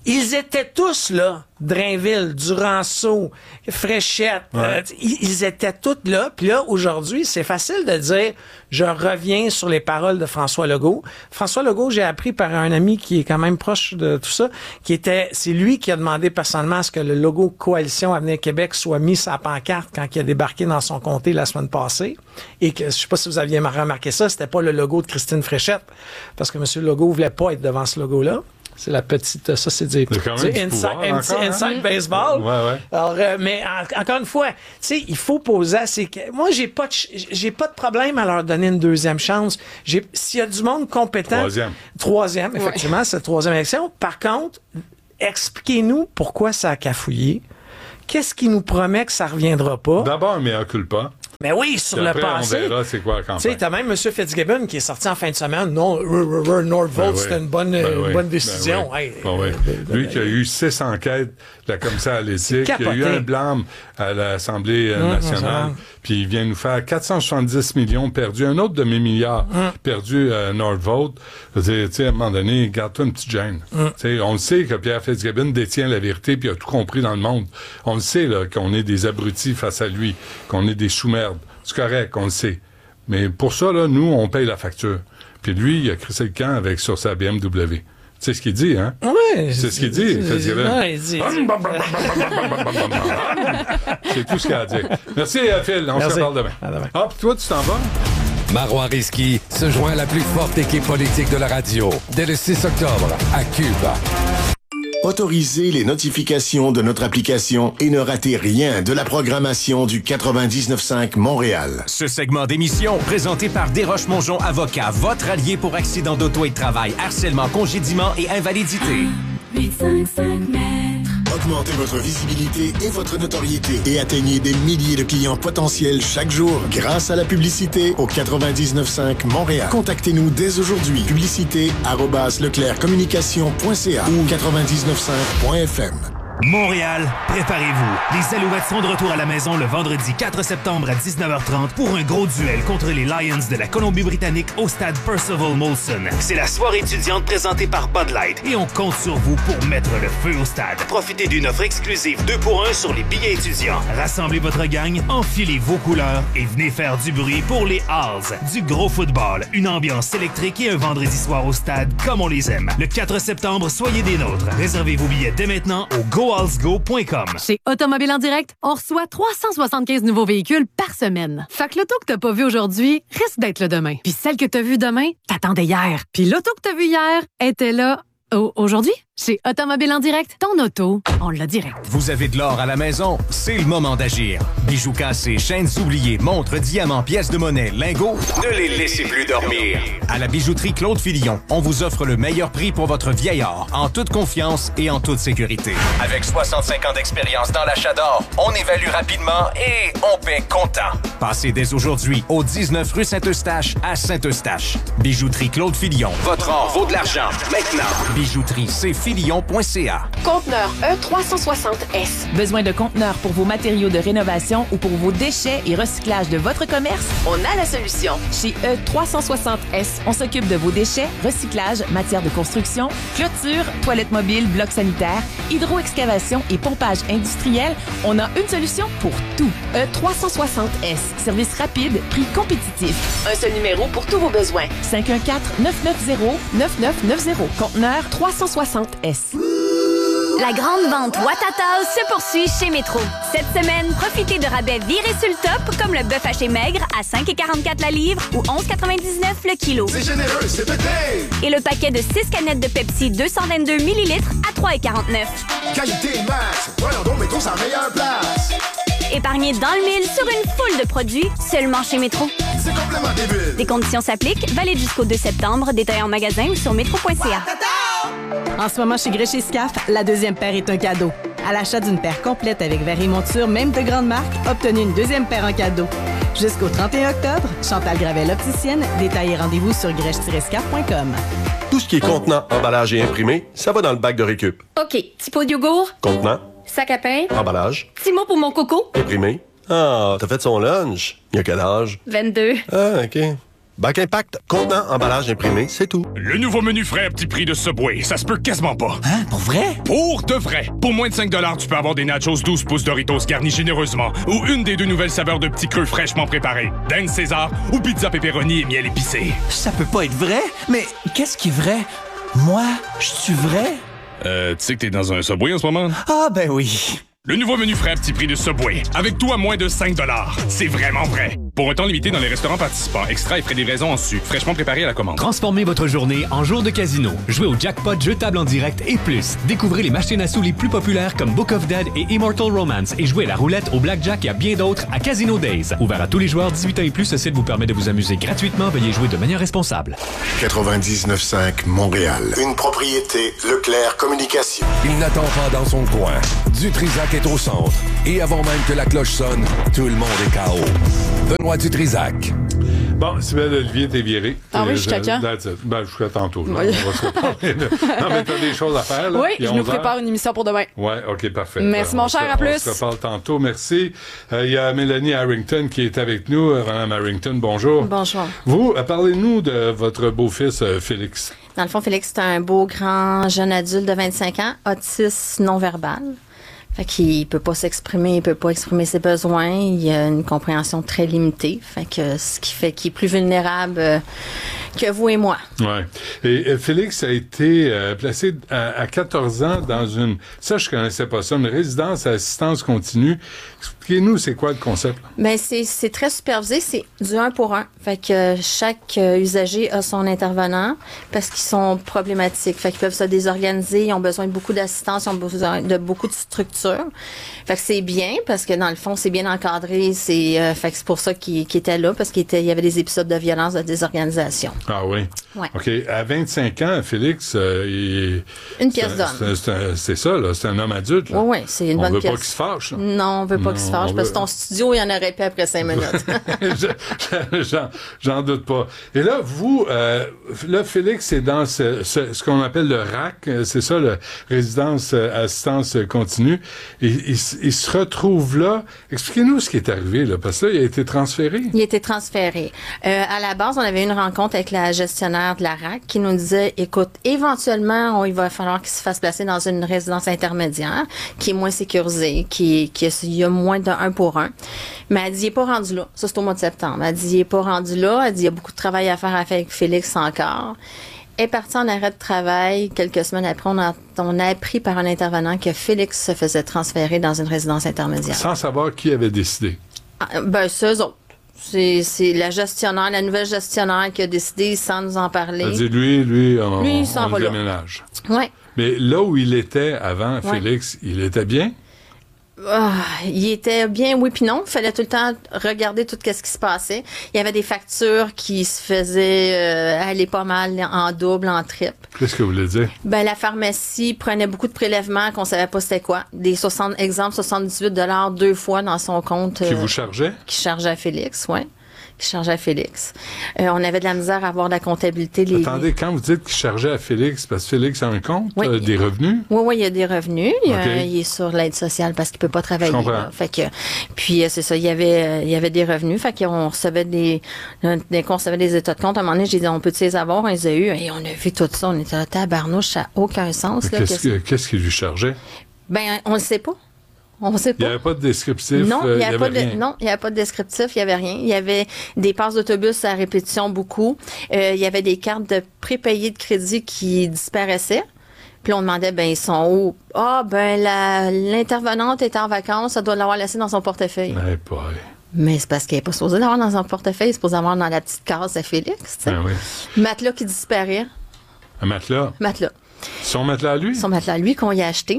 Ils étaient tous là. Drainville, Duranceau, Fréchette, Ouais. euh, ils, ils étaient tous là. Puis là, aujourd'hui, c'est facile de dire, je reviens sur les paroles de François Legault. François Legault, j'ai appris par un ami qui est quand même proche de tout ça, qui était, c'est lui qui a demandé personnellement à ce que le logo Coalition Avenir Québec soit mis sur la pancarte quand il a débarqué dans son comté la semaine passée. Et que, je sais pas si vous aviez remarqué ça, c'était pas le logo de Christine Fréchette. Parce que M. Legault voulait pas être devant ce logo-là. C'est la petite, ça c'est du, du inside, pouvoir, inside, encore, hein? inside baseball. Ouais, ouais. Alors, euh, mais en- encore une fois, tu sais, il faut poser à ces... Moi, j'ai pas de, ch- j'ai pas de problème à leur donner une deuxième chance. J'ai, s'il y a du monde compétent... Troisième. Troisième, Ouais. effectivement, c'est la troisième élection. Par contre, expliquez-nous pourquoi ça a cafouillé. Qu'est-ce qui nous promet que ça reviendra pas? D'abord, mais occupe pas. Mais oui, sur Puis le après, passé. on verra c'est quoi la Tu sais, campagne. t'as même M. Fitzgibbon qui est sorti en fin de semaine. Non, Northvolt, Ben oui. c'était une bonne, Ben une oui. bonne Ben décision. oui. Hey, Ben oui. Lui qui a eu six enquêtes de la commissaire à l'éthique, il y a eu capoté. un blâme à l'Assemblée euh, Hum, nationale, hum. puis il vient nous faire quatre cent soixante-dix millions perdus, un autre demi-milliard Hum. perdu à Northvolt. Je veux dire, tu sais, à un moment donné, garde-toi une petite gêne. Hum. Tu sais, on le sait que Pierre Fitzgibbon détient la vérité puis a tout compris dans le monde. On le sait là, qu'on est des abrutis face à lui, qu'on est des sous-merdes. C'est correct, on le sait. Mais pour ça, là, nous, on paye la facture. Puis lui, il a crissé le camp avec sur sa B M W. C'est ce qu'il dit, hein? Ouais. C'est ce qu'il dit, Fitzgibbon. Ouais, il dit- C'est tout ce qu'il a à dire. Merci, euh, Phil. On Merci. se reparle demain. Ah, puis toi, tu t'en vas? Marois Risky se joint à la plus forte équipe politique de la radio dès le six octobre à Cube. Autorisez les notifications de notre application et ne ratez rien de la programmation du quatre-vingt-dix-neuf cinq Montréal. Ce segment d'émission, présenté par Desroches-Mongeon Avocat, votre allié pour accident d'auto et de travail, harcèlement, congédiement et invalidité. huit cinq cinq Augmentez votre visibilité et votre notoriété et atteignez des milliers de clients potentiels chaque jour grâce à la publicité au quatre-vingt-dix-neuf cinq Montréal. Contactez-nous dès aujourd'hui. Publicité arobase leclercommunication point c a ou quatre-vingt-dix-neuf cinq point f m. Montréal, préparez-vous. Les Alouettes sont de retour à la maison le vendredi quatre septembre à dix-neuf heures trente pour un gros duel contre les Lions de la Colombie-Britannique au stade Percival Molson. C'est la soirée étudiante présentée par Bud Light et on compte sur vous pour mettre le feu au stade. Profitez d'une offre exclusive deux pour un sur les billets étudiants. Rassemblez votre gang, enfilez vos couleurs et venez faire du bruit pour les Halls. Du gros football, une ambiance électrique et un vendredi soir au stade comme on les aime. Le quatre septembre, soyez des nôtres. Réservez vos billets dès maintenant au go halls go point com. Chez Automobile en direct, on reçoit trois cent soixante-quinze nouveaux véhicules par semaine. Fait que l'auto que t'as pas vu aujourd'hui risque d'être le demain. Puis celle que t'as vue demain, t'attendais hier. Puis l'auto que t'as vue hier était là au- aujourd'hui. Chez Automobile en direct, ton auto, on l'a direct. Vous avez de l'or à la maison? C'est le moment d'agir. Bijoux cassés, chaînes oubliées, montres, diamants, pièces de monnaie, lingots, ne les laissez plus dormir. À la bijouterie Claude Fillon, on vous offre le meilleur prix pour votre vieil or, en toute confiance et en toute sécurité. Avec soixante-cinq ans d'expérience dans l'achat d'or, on évalue rapidement et on paie comptant. Passez dès aujourd'hui au dix-neuf rue Saint-Eustache à Saint-Eustache. Bijouterie Claude Fillon. Votre or vaut de l'argent. Maintenant. Bijouterie c fillon point c a. Conteneur E trois cent soixante S. Besoin de conteneurs pour vos matériaux de rénovation ou pour vos déchets et recyclage de votre commerce? On a la solution. Chez E trois cent soixante S, on s'occupe de vos déchets, recyclage, matière de construction, clôture, toilettes mobiles, blocs sanitaires, hydro-excavation et pompage industriel. On a une solution pour tout. E trois cent soixante S. Service rapide, prix compétitif. Un seul numéro pour tous vos besoins. cinq un quatre, neuf neuf zéro, neuf neuf neuf zéro. Conteneur trois cent soixante S. La grande vente Watatao se poursuit chez Métro. Cette semaine, profitez de rabais virés sur le top, comme le bœuf haché maigre à cinq quarante-quatre la livre ou onze quatre-vingt-dix-neuf le kilo. C'est généreux, c'est pété! Et le paquet de six canettes de Pepsi deux cent vingt-deux millilitres à trois quarante-neuf. Qualité max! Voyons donc, Métro, c'est la meilleure place! Épargnez dans le mille sur une foule de produits seulement chez Métro. C'est complètement débile! Des conditions s'appliquent, valide jusqu'au deux septembre, détail en magasin ou sur métro point c a. En ce moment, chez Gré chez Scaf, la deuxième paire est un cadeau. À l'achat d'une paire complète avec verre et monture, même de grande marque, obtenez une deuxième paire en cadeau. Jusqu'au trente et un octobre, Chantal Gravel opticienne, détail et rendez-vous sur grèche tiret scaf point com. Tout ce qui est contenant, emballage et imprimé, ça va dans le bac de récup. OK. Petit pot de yogourt. Contenant, Sac à pain. emballage, Petit mot pour mon coco. imprimé. Ah, t'as fait son lunch. Il y a quel âge? vingt-deux. Ah, OK. Bac Impact, contenant, emballage imprimé, c'est tout. Le nouveau menu frais à petit prix de Subway, ça se peut quasiment pas. Hein, pour vrai? Pour de vrai. Pour moins de cinq dollars, tu peux avoir des nachos douze pouces Doritos garnis généreusement ou une des deux nouvelles saveurs de petits creux fraîchement préparés. Dinde César ou pizza pepperoni et miel épicé. Ça peut pas être vrai, mais qu'est-ce qui est vrai? Moi, je suis vrai? Euh, tu sais que t'es dans un Subway en ce moment? Ah, ben oui. Le nouveau menu frais à petit prix de Subway. Avec tout à moins de cinq dollars. C'est vraiment vrai. Pour un temps limité dans les restaurants participants, extra et frais de livraison en su. Fraîchement préparé à la commande. Transformez votre journée en jour de casino. Jouez au jackpot, jeu table en direct et plus. Découvrez les machines à sous les plus populaires comme Book of Dead et Immortal Romance et jouez à la roulette, au blackjack et à bien d'autres à Casino Days. Ouvert à tous les joueurs dix-huit ans et plus, ce site vous permet de vous amuser gratuitement. Veuillez jouer de manière responsable. quatre-vingt-dix-neuf cinq Montréal. Une propriété Leclerc Communication. Il n'attend pas dans son coin. Dutrisac est au centre. Et avant même que la cloche sonne, tout le monde est K O. Benoît Dutrisac. Bon, Sybelle Olivier, t'es viré. Ah oui, jusqu'à quand? Ben, jusqu'à tantôt. Là. Oui. On va se parler. De... Non, mais t'as des choses à faire. Là, oui, je nous prépare une émission pour demain. Oui, OK, parfait. Merci, euh, mon cher, se, à plus. On se reparle tantôt, merci. Il euh, y a Mélanie Harrington qui est avec nous. Euh, Madame Harrington, bonjour. Bonjour. Vous, euh, parlez-nous de votre beau-fils, euh, Félix. Dans le fond, Félix, c'est un beau, grand, jeune adulte de vingt-cinq ans, autiste non-verbal. Fait qu'il peut pas s'exprimer, il peut pas exprimer ses besoins, il a une compréhension très limitée. Fait que ce qui fait qu'il est plus vulnérable euh, que vous et moi. Ouais. Et euh, Félix a été euh, placé à, à quatorze ans dans une, ça je connaissais pas ça, une résidence à assistance continue. Expliquez-nous, c'est quoi le concept? Ben c'est c'est très supervisé, c'est du un pour un. Fait que chaque euh, usager a son intervenant parce qu'ils sont problématiques. Fait qu'ils peuvent se désorganiser, ils ont besoin de beaucoup d'assistance, ils ont besoin de beaucoup de structure. Fait que c'est bien parce que dans le fond, c'est bien encadré. C'est, euh, fait que c'est pour ça qu'il, qu'il était là parce qu'il était, il y avait des épisodes de violence, de désorganisation. Ah oui? Ouais. OK. À vingt-cinq ans, Félix, euh, il... Une pièce c'est, d'homme. C'est, c'est, c'est ça, là. C'est un homme adulte. Là. Oui, oui, c'est une on bonne veut pièce. pas qu'il se fâche. Là. Non, on veut pas non, qu'il se fâche parce que ton studio, il y en aurait pas après cinq minutes. je, j'en, j'en doute pas. Et là, vous, euh, là, Félix, c'est dans ce, ce, ce qu'on appelle le R A C, c'est ça, le résidence euh, assistance continue. Et, il, il se retrouve là. Expliquez-nous ce qui est arrivé, là, parce que là, il a été transféré. Il a été transféré. Euh, à la base, on avait une rencontre avec la gestionnaire de la R A C qui nous disait, écoute, éventuellement, on, il va falloir qu'il se fasse placer dans une résidence intermédiaire qui est moins sécurisée, qui, qui il y a moins de un pour un. Mais elle dit, il n'est pas rendu là. Ça, c'est au mois de septembre. Elle dit, il n'est pas rendu là. Elle dit, il y a beaucoup de travail à faire avec Félix encore. Elle est partie en arrêt de travail. Quelques semaines après, on a, on a appris par un intervenant que Félix se faisait transférer dans une résidence intermédiaire. Sans savoir qui avait décidé. Ah, ben, c'est eux autres. C'est, c'est la gestionnaire, la nouvelle gestionnaire qui a décidé sans nous en parler. Elle dit, lui, lui, on, lui, il s'en on va le là. déménage. Ouais. Mais là où il était avant, Ouais. Félix, il était bien? Ah, il était bien, oui, puis non. Il fallait tout le temps regarder tout ce qui se passait. Il y avait des factures qui se faisaient euh, aller pas mal en double, en triple. Qu'est-ce que vous voulez dire? Ben, la pharmacie prenait beaucoup de prélèvements qu'on savait pas c'était quoi. Des soixante, exemple, soixante-dix-huit dollars deux fois dans son compte. Qui euh, vous chargeait? Qui chargeait à Félix, oui. Qui chargeait à Félix. Euh, on avait de la misère à avoir de la comptabilité. Les... Attendez, quand vous dites qu'il chargeait à Félix, parce que Félix a un compte, Oui. euh, des revenus? Oui, oui, il y a des revenus. Il, OK. euh, il est sur l'aide sociale parce qu'il peut pas travailler. Je comprends. Là. Fait que, puis euh, c'est ça, il y avait, euh, il y avait des revenus. Fait qu'on recevait des, dès qu'on recevait des états de compte, à un moment donné, j'ai dit, on peut-tu les avoir? On les a eu. Et on a vu tout ça. On était à tabarnouche, ça n'a aucun sens. Là, Qu'est-ce, qu'est-ce... que, qu'est-ce qu'il lui chargeait? Ben, on le sait pas. On ne sait Il n'y pas. avait pas de descriptif? Non, euh, il n'y avait, avait pas rien. de, non, il y avait pas de descriptif, il n'y avait rien. Il y avait des passes d'autobus à répétition beaucoup. Euh, il y avait des cartes de prépayés de crédit qui disparaissaient. Puis on demandait, ben ils sont où? Ah, ben la, l'intervenante était en vacances, ça doit l'avoir laissé dans son portefeuille. Eh, boy. Mais c'est parce qu'elle n'est pas supposée l'avoir dans son portefeuille, c'est supposée l'avoir dans la petite case à Félix. Tu sais. Ah oui. Matelas qui disparaît. Un matelas? Matelas. Son matelas à lui? Son matelas à lui qu'on y a acheté.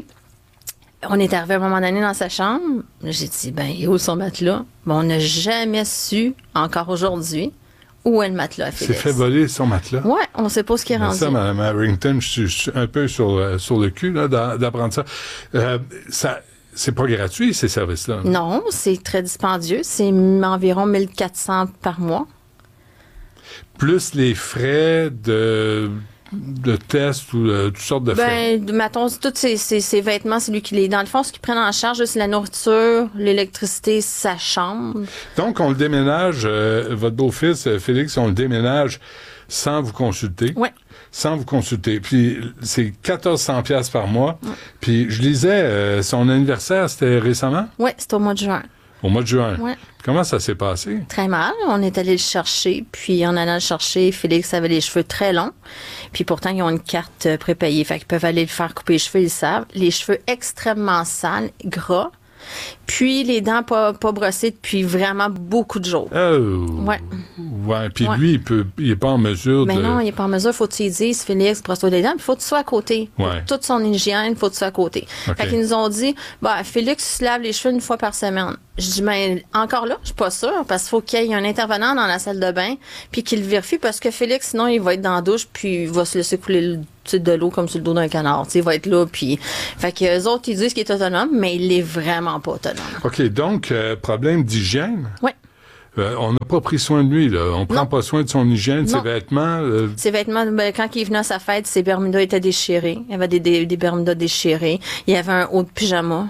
On est arrivé à un moment donné dans sa chambre. J'ai dit, ben, il est où son matelas? Ben, on n'a jamais su, encore aujourd'hui, où est le matelas à Il s'est Félix. fait voler son matelas? Ouais, on ne sait pas ce qui est Mais rendu. ça, Mme Harrington, je suis, je suis un peu sur, euh, sur le cul là, d'a- d'apprendre ça. Euh, ça. C'est pas gratuit, ces services-là. Non, c'est très dispendieux. C'est environ mille quatre cents par mois. Plus les frais de... de tests ou euh, toutes sortes de frais? Ben, mettons, tous ces, ces, ces vêtements, c'est lui qui les... Dans le fond, ce qu'ils prennent en charge, c'est la nourriture, l'électricité, sa chambre. Donc, on le déménage, euh, votre beau-fils, euh, Félix, on le déménage sans vous consulter. Oui. Sans vous consulter. Puis, c'est quatorze cents piastres par mois. Ouais. Puis, je lisais, euh, son anniversaire, c'était récemment? Oui, c'était au mois de juin. Au mois de juin? Oui. Comment ça s'est passé? Très mal. On est allé le chercher, puis en allant le chercher, Félix avait les cheveux très longs, puis pourtant, ils ont une carte prépayée. Fait qu'ils peuvent aller le faire couper les cheveux, ils le savent. Les cheveux extrêmement sales, gras, puis les dents pas, pas brossées depuis vraiment beaucoup de jours. Oh! Ouais. Ouais, puis ouais. lui, il peut, il est pas en mesure Mais de... non, il est pas en mesure. Faut que tu lui dises, Félix, brosse-toi les dents, puis faut que tu sois à côté. Ouais. Toute son hygiène, faut que tu sois à côté. Okay. Fait qu'ils nous ont dit, bah, Félix se lave les cheveux une fois par semaine. Je dis, mais encore là, je suis pas sûre, parce qu'il faut qu'il y ait un intervenant dans la salle de bain, puis qu'il le vérifie, parce que Félix, sinon, il va être dans la douche, puis il va se laisser couler le de l'eau comme sur le dos d'un canard. Il va être là, puis... Fait que eux autres, ils disent qu'il est autonome, mais il est vraiment pas autonome. OK, donc, euh, problème d'hygiène? Oui. Euh, on n'a pas pris soin de lui, là. On prend non. pas soin de son hygiène, non. ses vêtements. Euh... Ses vêtements, ben, quand il est venu à sa fête, ses bermudas étaient déchirés. Il y avait des, des, des bermudas déchirés. Il y avait un haut de pyjama.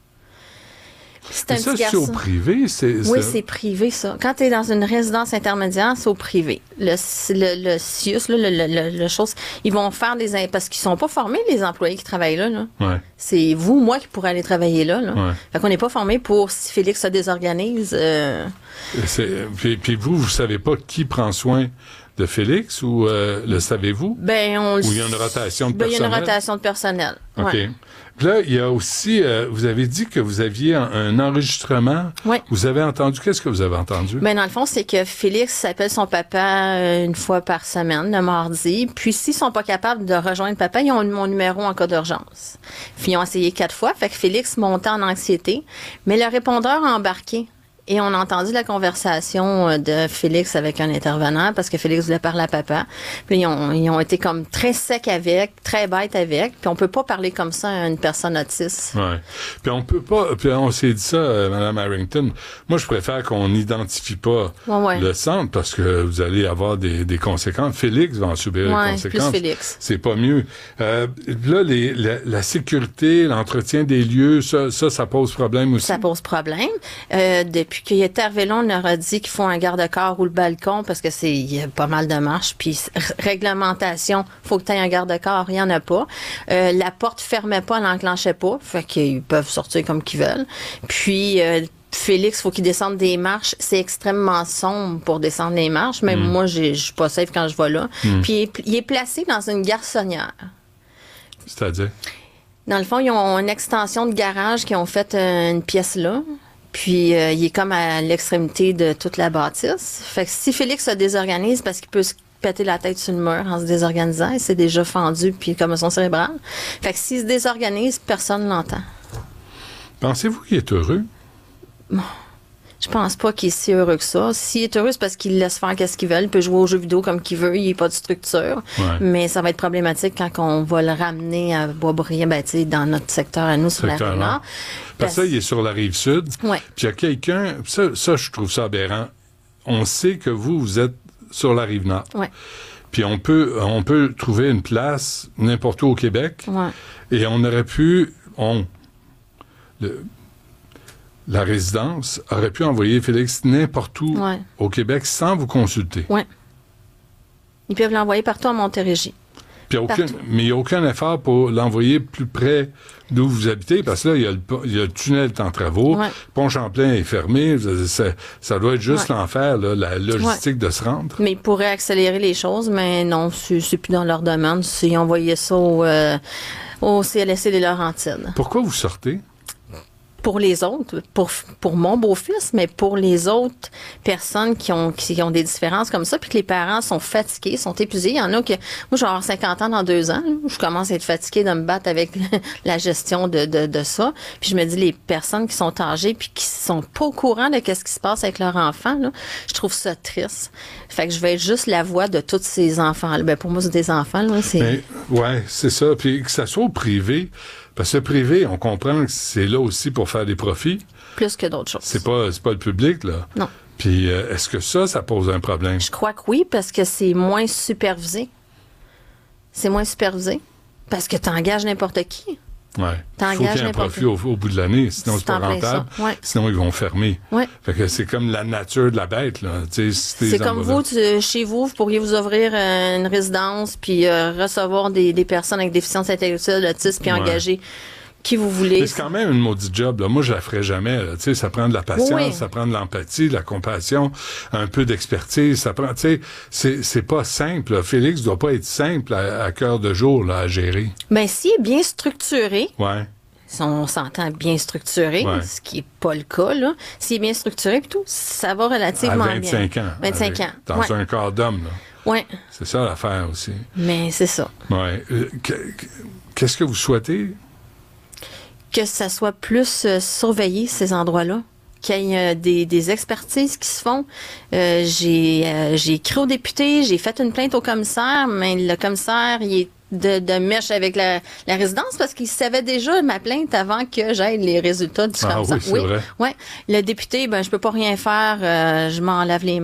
C'est un ça, petit garçon. C'est au privé? C'est, oui, ça... c'est privé, ça. Quand tu es dans une résidence intermédiaire, c'est au privé. Le, le, le C I U S, là, le, le, le, le chose, ils vont faire des... Parce qu'ils sont pas formés, les employés qui travaillent là. là. Ouais. C'est vous, moi, qui pourrez aller travailler là. là. Ouais. Fait qu'on n'est pas formés pour, si Félix se désorganise... Euh... C'est, puis, puis vous, vous savez pas qui prend soin de Félix ou euh, le savez-vous? Ben, on Ou il y a une rotation de ben, personnel? Il y a une rotation de personnel. OK. Ouais. Puis là, il y a aussi, euh, vous avez dit que vous aviez un, un enregistrement. Oui. Vous avez entendu, qu'est-ce que vous avez entendu? Ben, dans le fond, c'est que Félix appelle son papa une fois par semaine, le mardi. Puis, s'ils sont pas capables de rejoindre papa, ils ont mon numéro en cas d'urgence. Puis, ils ont essayé quatre fois. Fait que Félix montait en anxiété. Mais le répondeur a embarqué. Et on a entendu la conversation de Félix avec un intervenant parce que Félix voulait parler à papa. Puis ils ont, ils ont été comme très secs avec, très bêtes avec. Puis on peut pas parler comme ça à une personne autiste. Ouais. Puis on peut pas. Puis on s'est dit ça, euh, Mme Harrington. Moi, je préfère qu'on n'identifie pas ouais, ouais. le centre parce que vous allez avoir des, des conséquences. Félix va en subir ouais, les conséquences. Plus Félix. C'est pas mieux. Euh, là, les, la, la sécurité, l'entretien des lieux, ça, ça, ça pose problème aussi. Ça pose problème. Euh, depuis Puis qu'il est arrivé là, on leur a dit qu'il faut un garde-corps ou le balcon parce que c'est il y a pas mal de marches. Puis r- réglementation, faut que tu aies un garde-corps, il y en a pas. Euh, la porte fermait pas, elle n'enclenchait pas, fait qu'ils peuvent sortir comme qu'ils veulent. Puis euh, Félix, faut qu'il descende des marches. C'est extrêmement sombre pour descendre les marches. Même mm. moi, je suis pas safe quand je vais là. Mm. Puis il est, il est placé dans une garçonnière. C'est-à-dire? Dans le fond, ils ont une extension de garage qui ont fait une pièce là. Puis, euh, il est comme à l'extrémité de toute la bâtisse. Fait que si Félix se désorganise, parce qu'il peut se péter la tête sur le mur en se désorganisant, il s'est déjà fendu, puis commotion cérébrale. Fait que s'il se désorganise, personne ne l'entend. Pensez-vous qu'il est heureux? Bon, je pense pas qu'il est si heureux que ça. S'il est heureux, c'est parce qu'il laisse faire qu'est-ce qu'il veut. Il peut jouer aux jeux vidéo comme qu'il veut. Il n'est pas de structure. Ouais. Mais ça va être problématique quand on va le ramener à Boisbriand, ben, tu sais, dans notre secteur à nous, sur la rive nord. Parce que ça, il est sur la rive sud. Ouais. Puis il y a quelqu'un, ça, ça, je trouve ça aberrant. On sait que vous, vous êtes sur la rive nord. Ouais. Puis on peut, on peut trouver une place n'importe où au Québec. Ouais. Et on aurait pu, on, le, la résidence aurait pu envoyer Félix n'importe où ouais. au Québec sans vous consulter. Oui. Ils peuvent l'envoyer partout à Montérégie. Puis aucun, mais il n'y a aucun effort pour l'envoyer plus près d'où vous habitez, parce que là, il y a le, il y a le tunnel en travaux, ouais. Pont Champlain est fermé, ça, ça doit être juste ouais. l'enfer, là, la logistique ouais. de se rendre. Mais ils pourraient accélérer les choses, mais non, c'est, c'est plus dans leur domaine. S'ils envoyaient ça au, euh, au C L S C des Laurentides. Pourquoi vous sortez? Pour les autres, pour, pour mon beau-fils, mais pour les autres personnes qui ont, qui ont des différences comme ça, puis que les parents sont fatigués, sont épuisés. Il y en a que, moi, je vais avoir cinquante ans dans deux ans, je commence à être fatiguée de me battre avec la gestion de, de, de ça. Puis je me dis, les personnes qui sont âgées puis qui sont pas au courant de ce qui se passe avec leur enfant, là, je trouve ça triste. Fait que je vais être juste la voix de tous ces enfants. Ben, pour moi, c'est des enfants, là. C'est... Mais, ouais, c'est ça. Puis que ça soit au privé, parce que le privé, on comprend que c'est là aussi pour faire des profits. Plus que d'autres choses. C'est pas, c'est pas le public, là. Non. Puis euh, est-ce que ça, ça pose un problème? Je crois que oui, parce que c'est moins supervisé. c'est moins supervisé parce que tu engages n'importe qui. Ouais. Il faut qu'il y ait un profit au, au bout de l'année, sinon c'est, c'est pas rentable. Ouais. Sinon, ils vont fermer. Ouais. Fait que c'est comme la nature de la bête, là. Si c'est comme vous, tu, chez vous, vous pourriez vous ouvrir euh, une résidence puis euh, recevoir des, des personnes avec déficience intellectuelle, autisme, puis ouais. engager qui vous voulez. Mais c'est quand même une maudite job, là. Moi, je la ferais jamais, là. Tu sais, ça prend de la patience, oui. ça prend de l'empathie, de la compassion, un peu d'expertise. Ça prend, tu sais, c'est, c'est pas simple, là. Félix doit pas être simple à, à cœur de jour, là, à gérer. Ben, s'il est bien structuré. Ouais. Si on s'entend bien structuré, ouais. ce qui n'est pas le cas, là. S'il est bien structuré, puis tout, ça va relativement bien. À vingt-cinq bien. ans. vingt-cinq avec, ans. Dans ouais. un corps d'homme, là. Oui. C'est ça l'affaire aussi. Mais c'est ça. Ouais. Euh, qu'est-ce que vous souhaitez? Que ça soit plus euh, surveillé, ces endroits-là. Qu'il y ait euh, des, des expertises qui se font. Euh, j'ai, euh, j'ai écrit au député, j'ai fait une plainte au commissaire, mais le commissaire, il est de, de mèche avec la, la résidence parce qu'il savait déjà ma plainte avant que j'aille les résultats du ah, commissaire. Oui, c'est oui. vrai. Ouais. Le député, ben, je peux pas rien faire, euh, je m'en lave les mains.